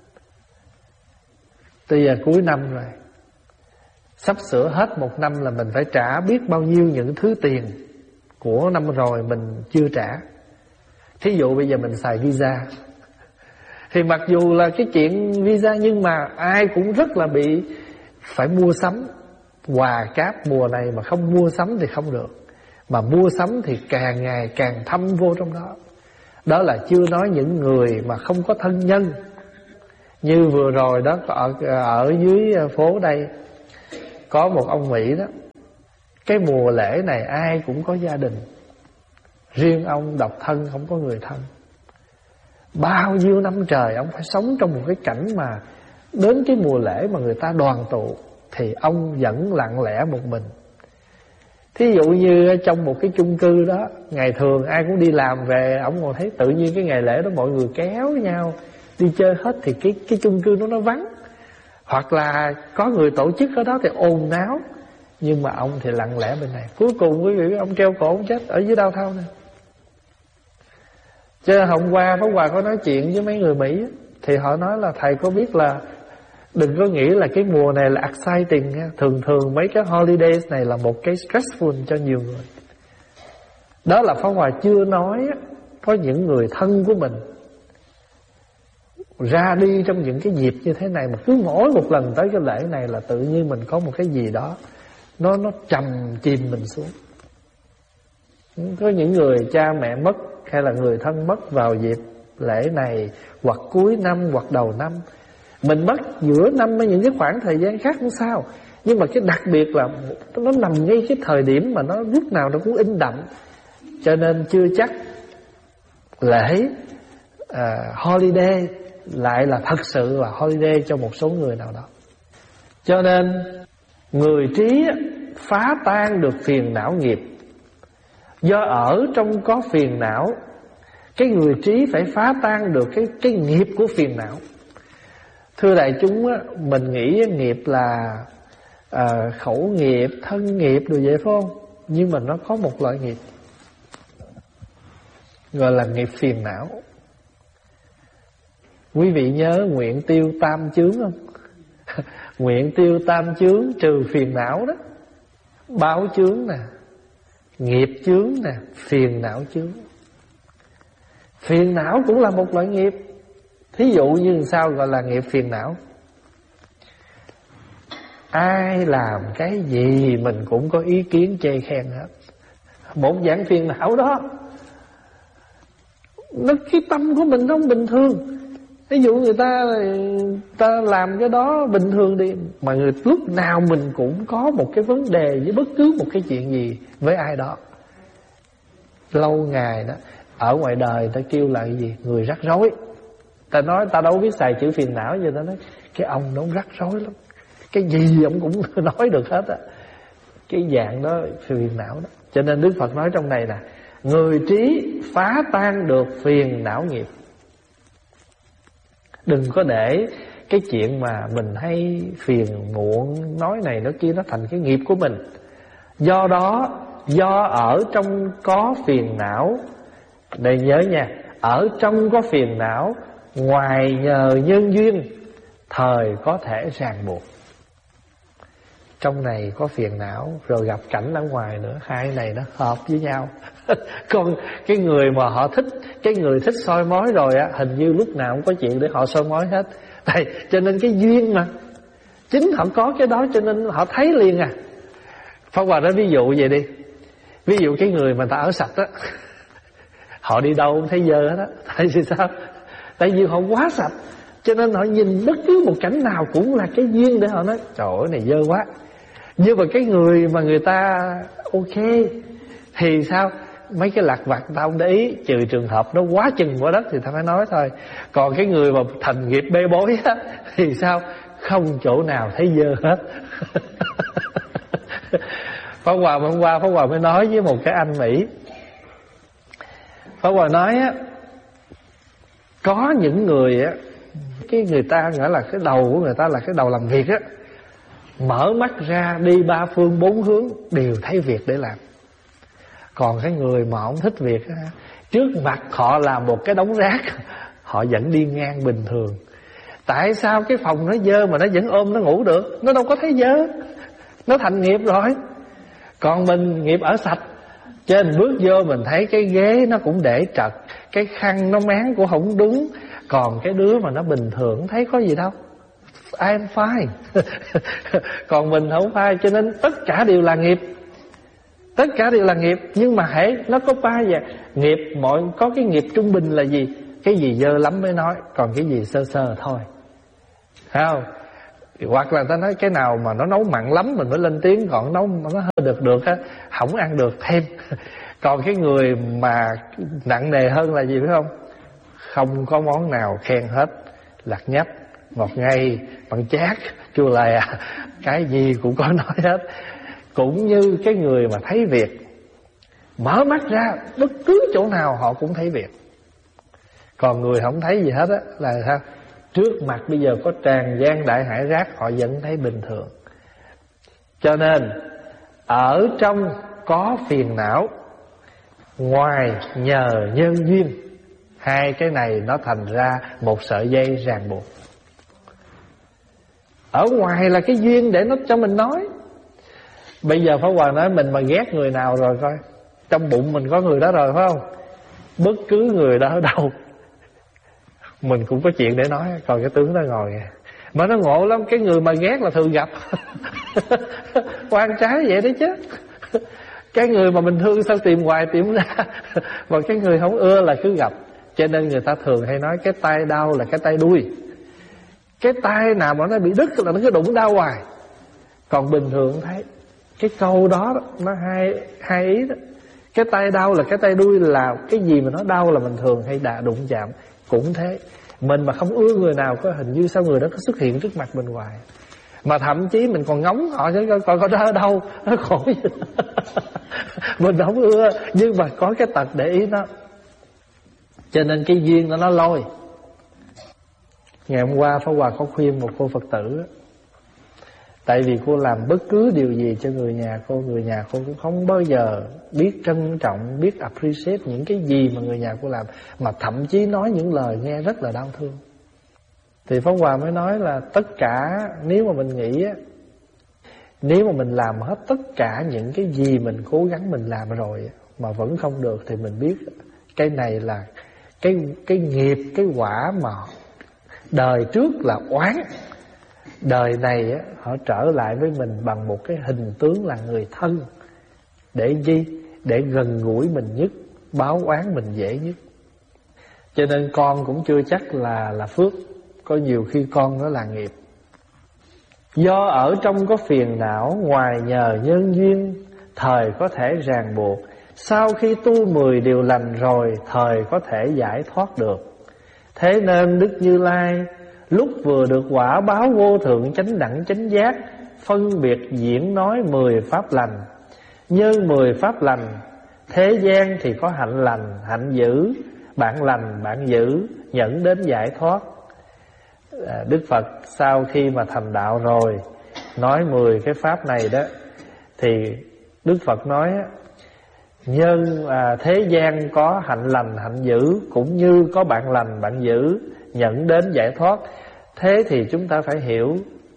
Bây giờ cuối năm rồi, sắp sửa hết một năm là mình phải trả biết bao nhiêu những thứ tiền của năm rồi mình chưa trả. Thí dụ bây giờ mình xài visa, thì mặc dù là cái chuyện visa, nhưng mà ai cũng rất là bị phải mua sắm. Quà cáp mùa này mà không mua sắm thì không được, mà mua sắm thì càng ngày càng thâm vô trong đó. Đó là chưa nói những người mà không có thân nhân, Như vừa rồi đó, ở, ở dưới phố đây có một ông Mỹ đó, cái mùa lễ này ai cũng có gia đình, riêng ông độc thân không có người thân. Bao nhiêu năm trời ông phải sống trong một cái cảnh mà đến cái mùa lễ mà người ta đoàn tụ thì ông vẫn lặng lẽ một mình. Thí dụ như trong một cái chung cư đó, ngày thường ai cũng đi làm về, ông còn thấy tự nhiên cái ngày lễ đó mọi người kéo nhau đi chơi hết, thì cái cái chung cư đó nó vắng. Hoặc là có người tổ chức ở đó thì ồn náo, nhưng mà ông thì lặng lẽ bên này. Cuối cùng quý vị biết ông treo cổ ông chết ở dưới downtown này. Chứ hôm qua Pháp Hòa có nói chuyện với mấy người Mỹ, thì họ nói là thầy có biết là đừng có nghĩ là cái mùa này là exciting nha. Thường thường mấy cái holidays này là một cái stressful cho nhiều người. Đó là Pháp Hòa chưa nói có những người thân của mình ra đi trong những cái dịp như thế này, mà cứ mỗi một lần tới cái lễ này là tự nhiên mình có một cái gì đó Nó nó trầm chìm mình xuống. Có những người cha mẹ mất hay là người thân mất vào dịp lễ này, hoặc cuối năm hoặc đầu năm. Mình mất giữa năm với những cái khoảng thời gian khác không sao, nhưng mà cái đặc biệt là nó nằm ngay cái thời điểm mà nó lúc nào nó cũng in đậm. Cho nên chưa chắc lễ uh, holiday lại là thật sự là holiday cho một số người nào đó. Cho nên người trí phá tan được phiền não nghiệp. Do ở trong có phiền não, cái người trí phải phá tan được cái, cái nghiệp của phiền não. Thưa đại chúng, mình nghĩ nghiệp là à, khẩu nghiệp, thân nghiệp rồi vậy phải không? Nhưng mà nó có một loại nghiệp gọi là nghiệp phiền não. Quý vị nhớ nguyện tiêu tam chướng không? Nguyện tiêu tam chướng trừ phiền não đó. Báo chướng nè, nghiệp chướng nè, phiền não chướng. Phiền não cũng là một loại nghiệp. Thí dụ như sao gọi là nghiệp phiền não? Ai làm cái gì mình cũng có ý kiến chê khen hết. Một dạng phiền não đó. Nó cái tâm của mình không bình thường. Ví dụ người ta người ta làm cái đó bình thường đi, mà người lúc nào mình cũng có một cái vấn đề với bất cứ một cái chuyện gì với ai đó. Lâu ngày đó, ở ngoài đời ta kêu là cái gì? Người rắc rối. Ta nói ta đâu biết xài chữ phiền não, vậy ta nói cái ông nó rắc rối lắm, cái gì ông cũng nói được hết á. Cái dạng đó phiền não đó. Cho nên Đức Phật nói trong này nè, người trí phá tan được phiền não nghiệp. Đừng có để cái chuyện mà mình hay phiền muộn, nói này nói kia, nó thành cái nghiệp của mình. Do đó, do ở trong có phiền não, đây nhớ nha, ở trong có phiền não, ngoài nhờ nhân duyên, thời có thể ràng buộc. Trong này có phiền não, rồi gặp cảnh ở ngoài nữa, hai này nó hợp với nhau. Còn cái người mà họ thích, cái người thích soi mói rồi á, hình như lúc nào cũng có chuyện để họ soi mói hết. Tại, cho nên cái duyên mà, chính họ có cái đó cho nên họ thấy liền à. Pháp Hòa nói ví dụ vậy đi. Ví dụ cái người mà ta ở sạch á, họ đi đâu cũng thấy dơ hết á. Tại vì sao? Tại vì họ quá sạch, cho nên họ nhìn bất cứ một cảnh nào cũng là cái duyên để họ nói trời ơi này dơ quá. Nhưng mà cái người mà người ta ok thì sao? Mấy cái lặt vặt ta không để ý, trừ trường hợp nó quá chừng quá đất thì ta phải nói thôi. Còn cái người mà thành nghiệp bê bối á, thì sao? Không chỗ nào thấy dơ hết. Pháp Hòa hôm qua Pháp Hòa mới nói với một cái anh Mỹ. Pháp Hòa nói á, có những người á, cái người ta gọi là cái đầu của người ta là cái đầu làm việc á, mở mắt ra đi ba phương bốn hướng đều thấy việc để làm. Còn cái người mà không thích việc á, trước mặt họ làm một cái đống rác, họ vẫn đi ngang bình thường. Tại sao cái phòng nó dơ mà nó vẫn ôm nó ngủ được? Nó đâu có thấy dơ, nó thành nghiệp rồi. Còn mình nghiệp ở sạch, trên bước vô mình thấy cái ghế nó cũng để trật, cái khăn nó máng cũng không đúng. Còn cái đứa mà nó bình thường thấy có gì đâu, I'm fine. Còn mình không fine. Cho nên tất cả đều là nghiệp. Tất cả đều là nghiệp. Nhưng mà hễ nó có ba dạng nghiệp, mọi có cái nghiệp trung bình là gì? Cái gì dơ lắm mới nói, còn cái gì sơ sơ thôi. Thấy không? Hoặc là ta nói cái nào mà nó nấu mặn lắm mình mới lên tiếng, còn nấu nó hơi được được á, không ăn được thêm. Còn cái người mà nặng nề hơn là gì biết không? Không có món nào khen hết, lạt nhách, ngọt ngây, mặn chát, chua lè, cái gì cũng có nói hết. Cũng như cái người mà thấy việc, mở mắt ra bất cứ chỗ nào họ cũng thấy việc. Còn người không thấy gì hết á là sao? Trước mặt bây giờ có tràn gian đại hải rác họ vẫn thấy bình thường. Cho nên ở trong có phiền não, ngoài nhờ nhân duyên. Hai cái này nó thành ra một sợi dây ràng buộc. Ở ngoài là cái duyên để nó cho mình nói. Bây giờ Pháp Hòa nói mình mà ghét người nào rồi coi, trong bụng mình có người đó rồi phải không? Bất cứ người đó ở đâu mình cũng có chuyện để nói. Còn cái tướng đó ngồi kìa, mà nó ngộ lắm. Cái người mà ghét là thường gặp. Quan trái vậy đấy chứ. Cái người mà mình thương sao tìm hoài tìm ra. Mà cái người không ưa là cứ gặp. Cho nên người ta thường hay nói cái tay đau là cái tay đuôi. Cái tay nào mà nó bị đứt là nó cứ đụng đau hoài. Còn bình thường thấy cái câu đó nó hai, hai ý đó. Cái tay đau là cái tay đuôi, là cái gì mà nó đau là mình thường hay đà đụng chạm. Cũng thế, mình mà không ưa người nào có hình như sao người đó có xuất hiện trước mặt mình hoài. Mà thậm chí mình còn ngóng họ chứ coi coi có đó ở đâu, nó khổ gì. Mình không ưa, nhưng mà có cái tật để ý nó. Cho nên cái duyên đó nó lôi. Ngày hôm qua Pháp Hòa có khuyên một cô Phật tử. Tại vì cô làm bất cứ điều gì cho người nhà cô, người nhà cô cũng không bao giờ biết trân trọng, biết appreciate những cái gì mà người nhà cô làm, mà thậm chí nói những lời nghe rất là đau thương. Thì Pháp Hòa mới nói là tất cả, nếu mà mình nghĩ á, nếu mà mình làm hết tất cả những cái gì mình cố gắng mình làm rồi mà vẫn không được, thì mình biết cái này là cái, cái nghiệp, cái quả mà đời trước là oán. Đời này á, họ trở lại với mình bằng một cái hình tướng là người thân. Để gì? Để gần gũi mình nhất, báo oán mình dễ nhất. Cho nên con cũng chưa chắc là là phước. Có nhiều khi con nó là nghiệp. Do ở trong có phiền não, ngoài nhờ nhân duyên, thời có thể ràng buộc. Sau khi tu mười điều lành rồi, thời có thể giải thoát được. Thế nên Đức Như Lai lúc vừa được quả báo vô thượng chánh đẳng chánh giác, phân biệt diễn nói mười pháp lành. Nhân mười pháp lành, thế gian thì có hạnh lành, hạnh dữ, bạn lành, bạn dữ, dẫn đến giải thoát. à, Đức Phật sau khi mà thành đạo rồi, nói mười cái pháp này đó, thì Đức Phật nói nhân à, thế gian có hạnh lành, hạnh dữ, cũng như có bạn lành, bạn dữ, dẫn đến giải thoát. Thế thì chúng ta phải hiểu,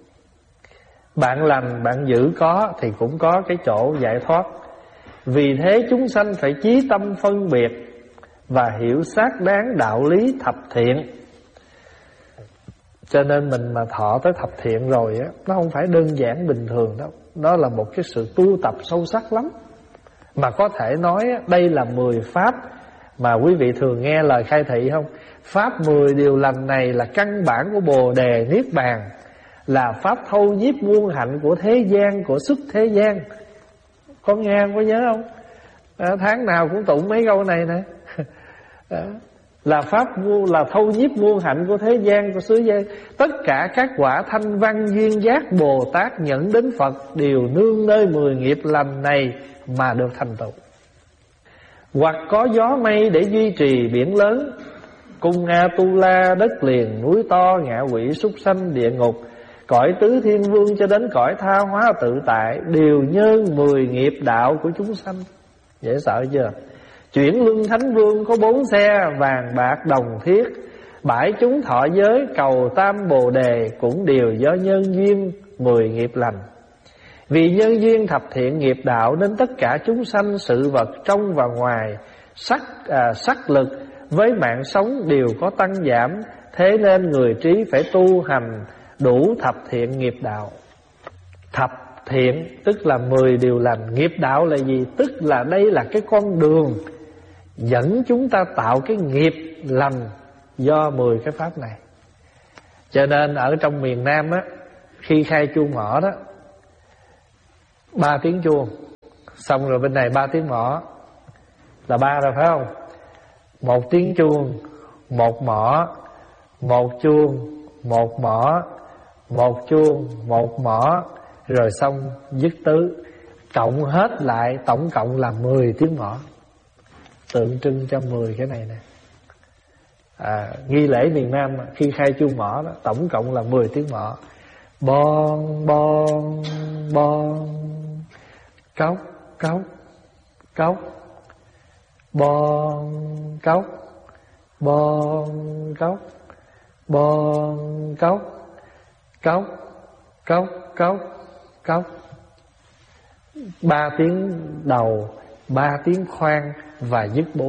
bạn lành, bạn dữ có thì cũng có cái chỗ giải thoát. Vì thế chúng sanh phải chí tâm phân biệt và hiểu xác đáng đạo lý thập thiện. Cho nên mình mà thọ tới thập thiện rồi á, nó không phải đơn giản bình thường đâu. Nó là một cái sự tu tập sâu sắc lắm. Mà có thể nói đây là mười pháp mà quý vị thường nghe lời khai thị không? Pháp mười điều lành này là căn bản của Bồ Đề Niết Bàn, là pháp thâu nhiếp muôn hạnh của thế gian, của xuất thế gian. Có nghe không? Có nhớ không? À, tháng nào cũng tụng mấy câu này nè. À, là pháp vô, là thâu nhiếp muôn hạnh của thế gian, của xứ gian. Tất cả các quả thanh văn duyên giác Bồ Tát nhận đến Phật đều nương nơi mười nghiệp lành này mà được thành tựu. Hoặc có gió mây để duy trì biển lớn, cung A-tu-la, đất liền, núi to, ngạ quỷ, súc sanh, địa ngục, cõi tứ thiên vương cho đến cõi tha hóa tự tại, đều nhân mười nghiệp đạo của chúng sanh. Dễ sợ chưa? Chuyển luân thánh vương có bốn xe, vàng bạc đồng thiết, bãi chúng thọ giới, cầu tam bồ đề, cũng đều do nhân duyên mười nghiệp lành. Vì nhân duyên thập thiện nghiệp đạo nên tất cả chúng sanh, sự vật trong và ngoài, sắc, à, sắc lực với mạng sống đều có tăng giảm. Thế nên người trí phải tu hành đủ thập thiện nghiệp đạo. Thập thiện tức là mười điều lành. Nghiệp đạo là gì? Tức là đây là cái con đường dẫn chúng ta tạo cái nghiệp lành do mười cái pháp này. Cho nên ở trong miền Nam á, khi khai chuông mõ đó, ba tiếng chuông, xong rồi bên này ba tiếng mõ, là ba rồi phải không? Một tiếng chuông, một mõ, một chuông, một mõ, một chuông, một mõ, rồi xong dứt tứ. Cộng hết lại tổng cộng là mười tiếng mõ, tượng trưng cho mười cái này nè. À, nghi lễ miền Nam khi khai chuông mõ đó, tổng cộng là mười tiếng mõ. Bon bon bon, cốc cốc cốc, bon cốc, bon cốc, bon cốc, cốc cốc cốc cốc. Ba tiếng đầu, ba tiếng khoan và dứt bốn.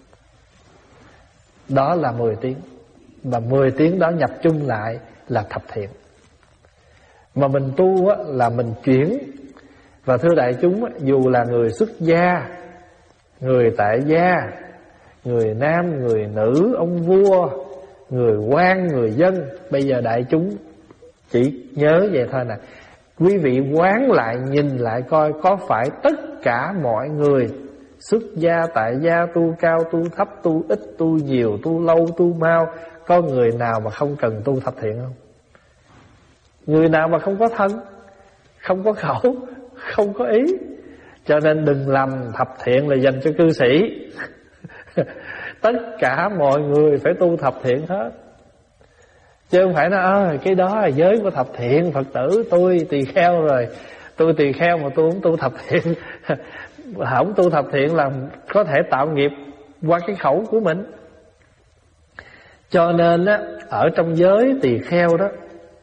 Đó là mười tiếng. Và mười tiếng đó nhập chung lại là thập thiện. Mà mình tu á, là mình chuyển. Và thưa đại chúng á, dù là người xuất gia, người tại gia, người nam, người nữ, ông vua, người quan, người dân, bây giờ đại chúng chỉ nhớ vậy thôi nè. Quý vị quán lại, nhìn lại coi có phải tất cả mọi người xuất gia, tại gia, tu cao, tu thấp, tu ít, tu nhiều, tu lâu, tu mau, có người nào mà không cần tu thập thiện không? Người nào mà không có thân, không có khẩu, không có ý. Cho nên đừng lầm thập thiện là dành cho cư sĩ. Tất cả mọi người phải tu thập thiện hết. Chứ không phải nói à, cái đó là giới của thập thiện, Phật tử tôi tỳ kheo rồi, tôi tỳ kheo mà tôi không tu thập thiện. Không tu thập thiện là có thể tạo nghiệp qua cái khẩu của mình. Cho nên á, ở trong giới tỳ kheo đó,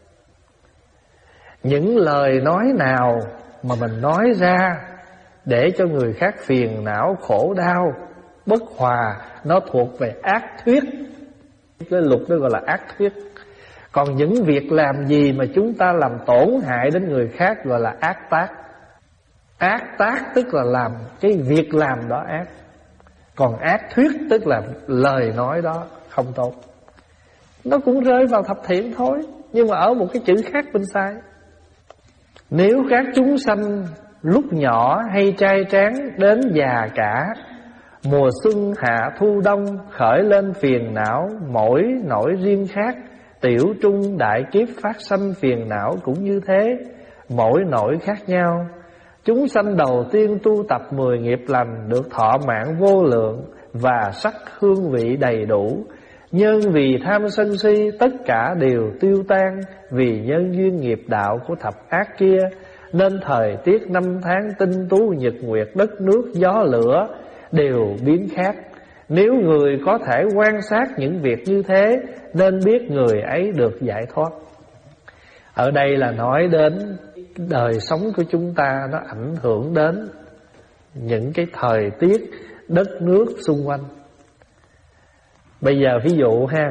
những lời nói nào mà mình nói ra để cho người khác phiền não, khổ đau, bất hòa, nó thuộc về ác thuyết. Cái luật đó gọi là ác thuyết. Còn những việc làm gì mà chúng ta làm tổn hại đến người khác gọi là ác tác. Ác tác tức là làm cái việc làm đó ác. Còn ác thuyết tức là lời nói đó không tốt. Nó cũng rơi vào thập thiện thôi, nhưng mà ở một cái chữ khác bên sai. Nếu các chúng sanh lúc nhỏ hay trai tráng đến già cả, mùa xuân hạ thu đông khởi lên phiền não, mỗi nỗi riêng khác, tiểu trung đại kiếp phát sanh phiền não cũng như thế, mỗi nỗi khác nhau. Chúng sanh đầu tiên tu tập mười nghiệp lành, được thọ mạng vô lượng và sắc hương vị đầy đủ. Nhưng vì tham sân si tất cả đều tiêu tan, vì nhân duyên nghiệp đạo của thập ác kia, nên thời tiết năm tháng tinh tú nhật nguyệt, đất nước gió lửa đều biến khác. Nếu người có thể quan sát những việc như thế, nên biết người ấy được giải thoát. Ở đây là nói đến đời sống của chúng ta, nó ảnh hưởng đến những cái thời tiết đất nước xung quanh. Bây giờ ví dụ ha,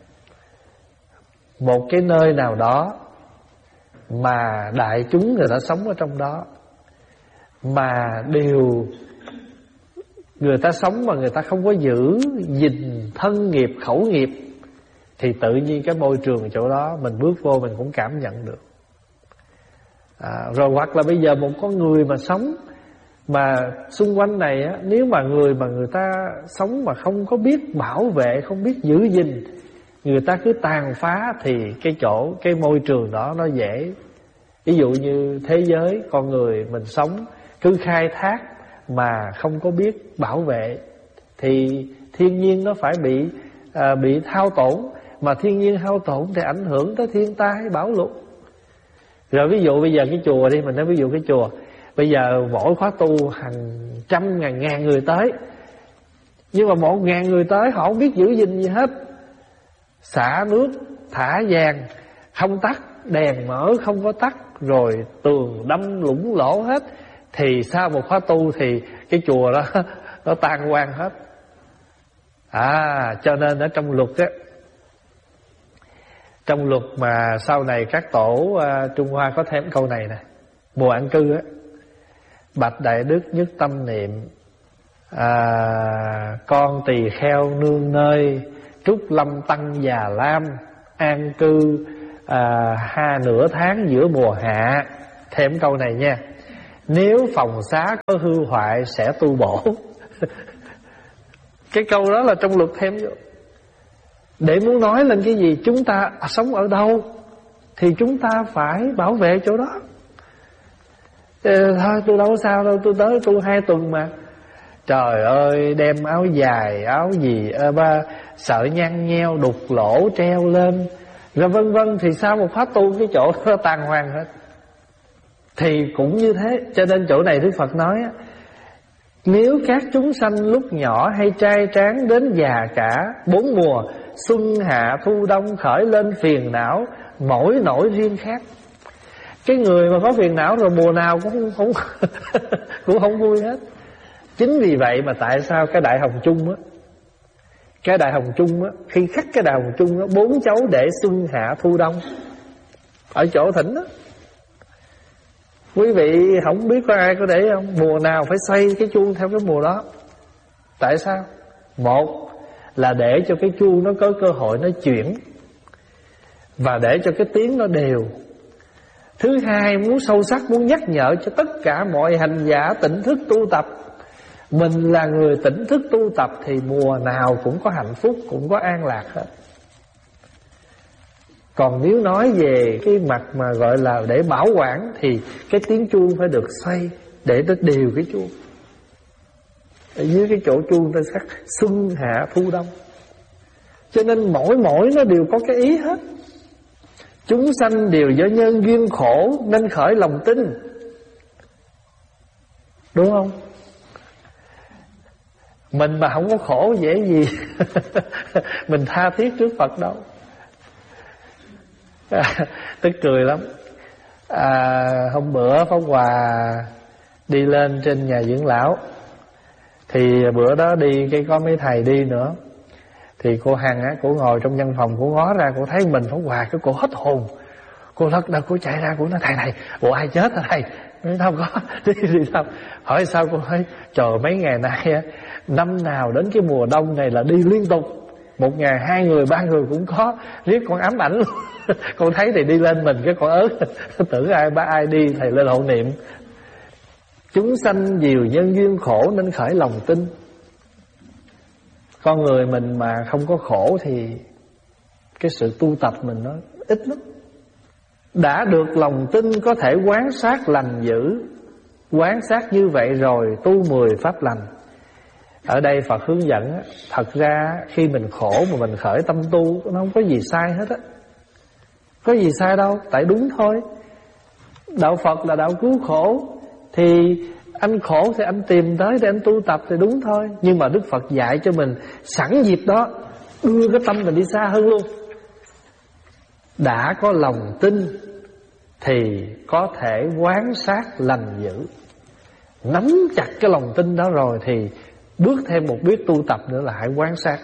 một cái nơi nào đó mà đại chúng người ta sống ở trong đó, mà đều người ta sống mà người ta không có giữ gìn thân nghiệp, khẩu nghiệp, thì tự nhiên cái môi trường chỗ đó mình bước vô mình cũng cảm nhận được. à, Rồi hoặc là bây giờ một con người mà sống mà xung quanh này á, nếu mà người mà người ta sống mà không có biết bảo vệ, không biết giữ gìn, người ta cứ tàn phá, thì cái chỗ, cái môi trường đó nó dễ. Ví dụ như thế giới con người mình sống cứ khai thác mà không có biết bảo vệ, thì thiên nhiên nó phải bị à, bị hao tổn. Mà thiên nhiên hao tổn thì ảnh hưởng tới thiên tai bão lụt. Rồi ví dụ bây giờ cái chùa đi, mình nói ví dụ cái chùa, bây giờ mỗi khóa tu hàng trăm ngàn ngàn người tới, nhưng mà một ngàn người tới họ không biết giữ gìn gì hết. Xả nước, thả vàng, không tắt, đèn mở không có tắt, rồi tường đâm lũng lỗ hết, thì sau một khóa tu thì cái chùa đó nó tan hoang hết. À, cho nên ở trong luật á, trong luật mà sau này các tổ uh, Trung Hoa có thêm câu này nè: mùa an cư á, bạch đại đức nhất tâm niệm, à, con tỳ kheo nương nơi, trúc lâm tăng già lam, an cư à, ha nửa tháng giữa mùa hạ. Thêm câu này nha: nếu phòng xá có hư hoại sẽ tu bổ. Cái câu đó là trong luật thêm vô, để muốn nói lên cái gì? Chúng ta sống ở đâu thì chúng ta phải bảo vệ chỗ đó. Ờ, thôi tôi đâu có sao đâu, tôi tới tu hai tuần mà. Trời ơi, đem áo dài, áo gì ơ ba, sợi nhăn nheo, đục lỗ treo lên, rồi vân vân, thì sao một phát tu cái chỗ nó tàn hoang hết. Thì cũng như thế. Cho nên chỗ này Đức Phật nói á, nếu các chúng sanh lúc nhỏ hay trai tráng đến già cả, bốn mùa xuân hạ thu đông khởi lên phiền não, mỗi nỗi riêng khác. Cái người mà có phiền não rồi mùa nào cũng không cũng không vui hết. Chính vì vậy mà tại sao cái Đại Hồng Chung á, cái Đại Hồng Chung á, khi khắc cái Đại Hồng Chung á, bốn cháu để xuân hạ thu đông ở chỗ thỉnh á. Quý vị không biết có ai có để không? Mùa nào phải xoay cái chuông theo cái mùa đó. Tại sao? Một là để cho cái chuông nó có cơ hội nó chuyển, và để cho cái tiếng nó đều. Thứ hai, muốn sâu sắc, muốn nhắc nhở cho tất cả mọi hành giả tỉnh thức tu tập. Mình là người tỉnh thức tu tập thì mùa nào cũng có hạnh phúc, cũng có an lạc hết. Còn nếu nói về cái mặt mà gọi là để bảo quản thì cái tiếng chuông phải được xoay để nó đều cái chuông. Ở dưới cái chỗ chuông ta sắc xuân hạ thu đông. Cho nên mỗi mỗi nó đều có cái ý hết. Chúng sanh đều do nhân duyên khổ nên khởi lòng tin. Đúng không? Mình mà không có khổ dễ gì mình tha thiết trước Phật đâu. Tức cười lắm. à, Hôm bữa Pháp Hòa đi lên trên nhà dưỡng lão, thì bữa đó đi cái có mấy thầy đi nữa, thì cô Hằng á, cô ngồi trong văn phòng, cô ngó ra, cô thấy mình Pháp Hòa, cái cô hết hồn. Cô lật đật, cô chạy ra, cô nói thầy này, bộ ai chết hả thầy? Nói không có, đi đi đâu. Hỏi sao, cô nói trời mấy ngày nay á, năm nào đến cái mùa đông này là đi liên tục, một ngày hai người ba người cũng có, riết con ám ảnh luôn. Con thấy thì đi lên mình cái con ớt, tưởng ai ba ai đi thầy lên hộ niệm. Chúng sanh nhiều nhân duyên khổ nên khởi lòng tin. Con người mình mà không có khổ thì cái sự tu tập mình nó ít lắm. Đã được lòng tin có thể quán sát lành dữ. Quán sát như vậy rồi tu mười pháp lành. Ở đây Phật hướng dẫn, thật ra khi mình khổ mà mình khởi tâm tu, nó không có gì sai hết á. Có gì sai đâu, tại đúng thôi. Đạo Phật là đạo cứu khổ, thì anh khổ thì anh tìm tới để anh tu tập thì đúng thôi. Nhưng mà Đức Phật dạy cho mình sẵn dịp đó đưa cái tâm mình đi xa hơn luôn. Đã có lòng tin thì có thể quán sát lành dữ. Nắm chặt cái lòng tin đó rồi thì bước thêm một bước tu tập nữa là hãy quán sát.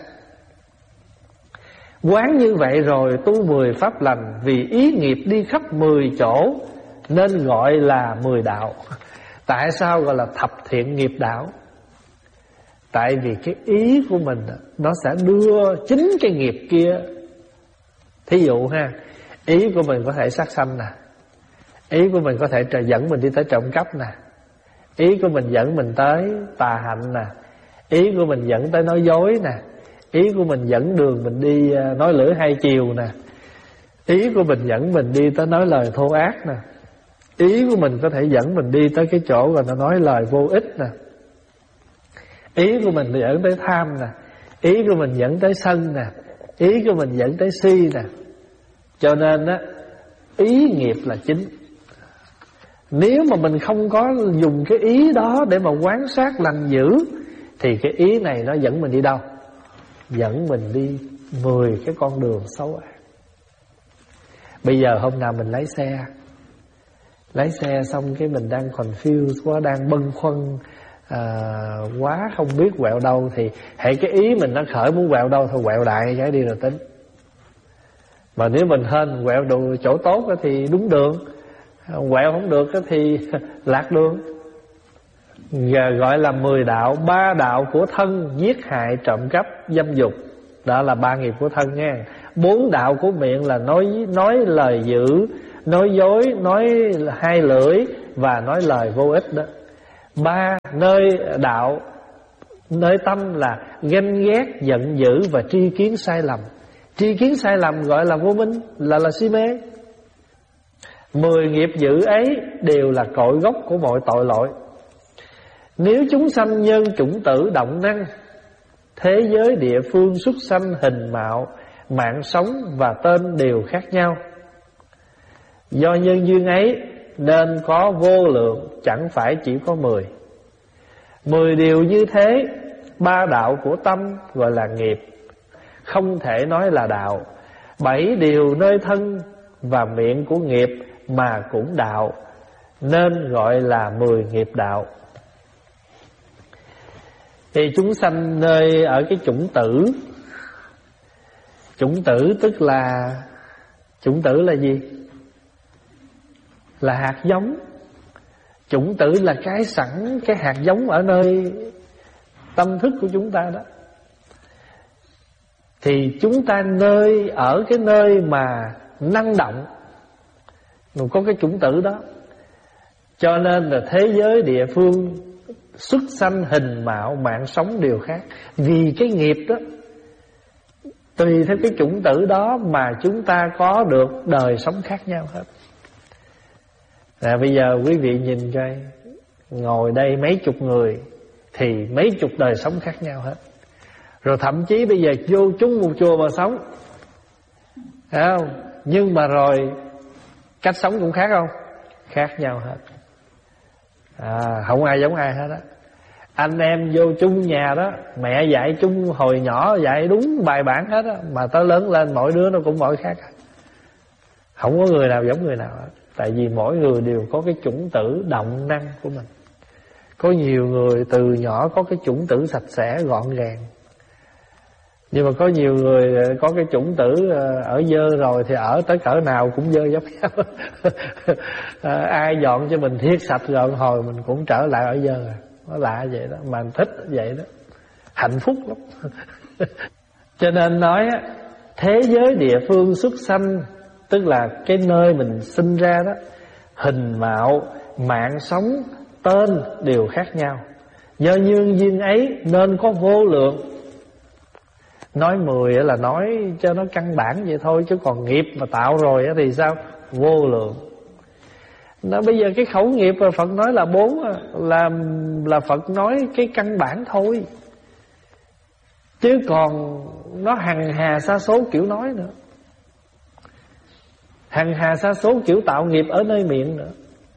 Quán như vậy rồi tu mười pháp lành, vì ý nghiệp đi khắp mười chỗ nên gọi là mười đạo. Tại sao gọi là thập thiện nghiệp đạo? Tại vì cái ý của mình nó sẽ đưa chính cái nghiệp kia. Thí dụ ha, ý của mình có thể sát sanh nè, ý của mình có thể dẫn mình đi tới trộm cắp nè, ý của mình dẫn mình tới tà hạnh nè, ý của mình dẫn tới nói dối nè, ý của mình dẫn đường mình đi nói lưỡi hai chiều nè, ý của mình dẫn mình đi tới nói lời thô ác nè, ý của mình có thể dẫn mình đi tới cái chỗ rồi nó nói lời vô ích nè, ý của mình dẫn tới tham nè, ý của mình dẫn tới sân nè, ý của mình dẫn tới si nè. Cho nên á, ý nghiệp là chính. Nếu mà mình không có dùng cái ý đó để mà quán sát lành dữ thì cái ý này nó dẫn mình đi đâu? Dẫn mình đi mười cái con đường xấu ác. Bây giờ hôm nào mình lái xe, lái xe xong cái mình đang confused quá, đang bâng khuâng à, quá không biết quẹo đâu, thì hãy cái ý mình nó khởi muốn quẹo đâu thôi quẹo đại cái đi rồi tính. Mà nếu mình hên quẹo đồ chỗ tốt thì đúng đường, quẹo không được thì lạc đường. Gọi là mười đạo. Ba đạo của thân: giết hại, trộm cắp, dâm dục. Đó là ba nghiệp của thân nha. Bốn đạo của miệng là nói nói lời dữ, nói dối, nói hai lưỡi và nói lời vô ích đó. Ba nơi đạo, nơi tâm là ganh ghét, giận dữ và tri kiến sai lầm. Tri kiến sai lầm gọi là vô minh, là là si mê. Mười nghiệp dữ ấy đều là cội gốc của mọi tội lỗi. Nếu chúng sanh nhân chủng tử động năng, thế giới địa phương xuất sanh hình mạo, mạng sống và tên đều khác nhau. Do nhân duyên ấy nên có vô lượng, chẳng phải chỉ có mười. Mười điều như thế, ba đạo của tâm gọi là nghiệp, không thể nói là đạo. Bảy điều nơi thân và miệng của nghiệp mà cũng đạo, nên gọi là mười nghiệp đạo. Thì chúng sanh nơi ở cái chủng tử. Chủng tử tức là, chủng tử là gì? Là hạt giống. Chủng tử là cái sẵn, cái hạt giống ở nơi tâm thức của chúng ta đó. Thì chúng ta nơi ở cái nơi mà năng động, có cái chủng tử đó. Cho nên là thế giới địa phương xuất sanh hình mạo, mạng sống đều khác. Vì cái nghiệp đó, tùy theo cái chủng tử đó mà chúng ta có được đời sống khác nhau hết. À, bây giờ quý vị nhìn coi, ngồi đây mấy chục người thì mấy chục đời sống khác nhau hết. Rồi thậm chí bây giờ vô chung một chùa mà sống, thấy không? Nhưng mà rồi cách sống cũng khác không? Khác nhau hết. À, không ai giống ai hết á. Anh em vô chung nhà đó, mẹ dạy chung hồi nhỏ dạy đúng bài bản hết á, mà tới lớn lên mỗi đứa nó cũng mỗi khác. Không có người nào giống người nào hết. Tại vì mỗi người đều có cái chủng tử động năng của mình. Có nhiều người từ nhỏ có cái chủng tử sạch sẽ gọn gàng, nhưng mà có nhiều người có cái chủng tử ở dơ rồi thì ở tới cỡ nào cũng dơ giống nhau. À, ai dọn cho mình thiết sạch rồi hồi mình cũng trở lại ở dơ rồi. Nó lạ vậy đó, mà mình thích vậy đó, hạnh phúc lắm. Cho nên nói á, thế giới địa phương xuất sanh, tức là cái nơi mình sinh ra đó, hình mạo, mạng sống, tên đều khác nhau. Do nhân duyên ấy nên có vô lượng. Nói mười là nói cho nó căn bản vậy thôi, chứ còn nghiệp mà tạo rồi thì sao? Vô lượng. Nó bây giờ cái khẩu nghiệp mà Phật nói là bốn, là là Phật nói cái căn bản thôi, chứ còn nó hằng hà sa số kiểu nói nữa, hằng hà sa số kiểu tạo nghiệp ở nơi miệng nữa.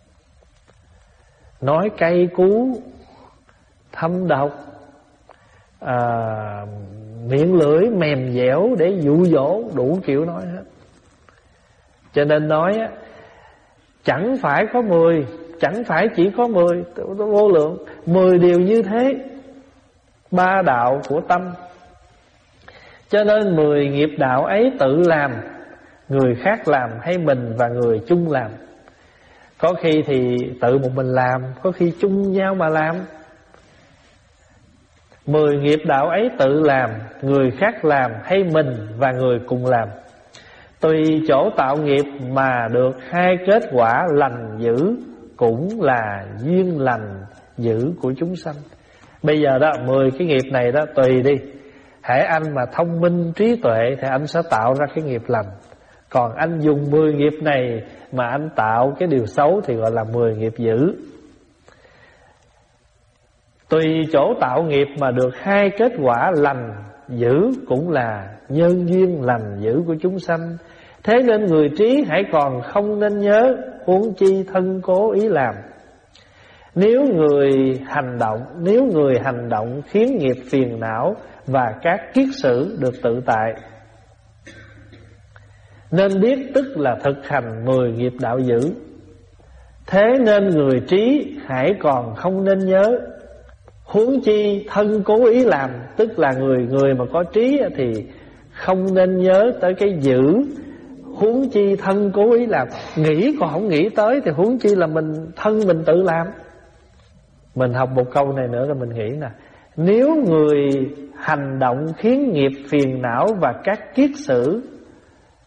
Nói cay cú, thâm độc, à, miệng lưỡi mềm dẻo để dụ dỗ, đủ kiểu nói hết. Cho nên nói á, chẳng phải có mười, chẳng phải chỉ có mười, vô lượng. Mười điều như thế, ba đạo của tâm. Cho nên mười nghiệp đạo ấy tự làm, người khác làm hay mình và người chung làm. Có khi thì tự một mình làm, có khi chung nhau mà làm. Mười nghiệp đạo ấy tự làm, người khác làm hay mình và người cùng làm. Tùy chỗ tạo nghiệp mà được hai kết quả lành dữ, cũng là duyên lành dữ của chúng sanh. Bây giờ đó, mười cái nghiệp này đó tùy đi. Hễ anh mà thông minh trí tuệ thì anh sẽ tạo ra cái nghiệp lành. Còn anh dùng mười nghiệp này mà anh tạo cái điều xấu thì gọi là mười nghiệp dữ. Tùy chỗ tạo nghiệp mà được hai kết quả lành dữ, cũng là nhân duyên lành dữ của chúng sanh. Thế nên người trí hãy còn không nên nhớ, huống chi thân cố ý làm. Nếu người hành động, nếu người hành động khiến nghiệp phiền não và các kiết sử được tự tại, nên biết tức là thực hành mười nghiệp đạo dữ. Thế nên người trí hãy còn không nên nhớ, huống chi thân cố ý làm, tức là người người mà có trí thì không nên nhớ tới cái dữ. Huống chi thân cố ý làm, nghĩ còn không nghĩ tới thì huống chi là mình thân mình tự làm. Mình học một câu này nữa rồi mình nghĩ nè, nếu người hành động khiến nghiệp phiền não và các kiết sử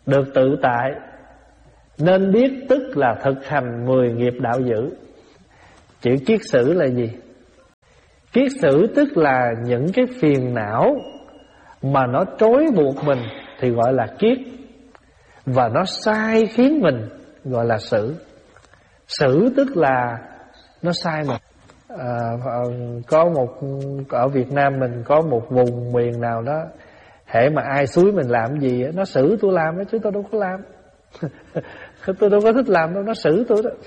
được tự tại. Nên biết tức là thực hành mười nghiệp đạo dữ. Chữ kiết sử là gì? Kiết sử tức là những cái phiền não mà nó trói buộc mình thì gọi là kiết, và nó sai khiến mình gọi là sử. Sử tức là nó sai mình. à, Có một ở Việt Nam mình có một vùng miền nào đó, hễ mà ai xúi mình làm gì nó xử tôi làm chứ tôi đâu có làm. Tôi đâu có thích làm đâu, nó xử tôi đó.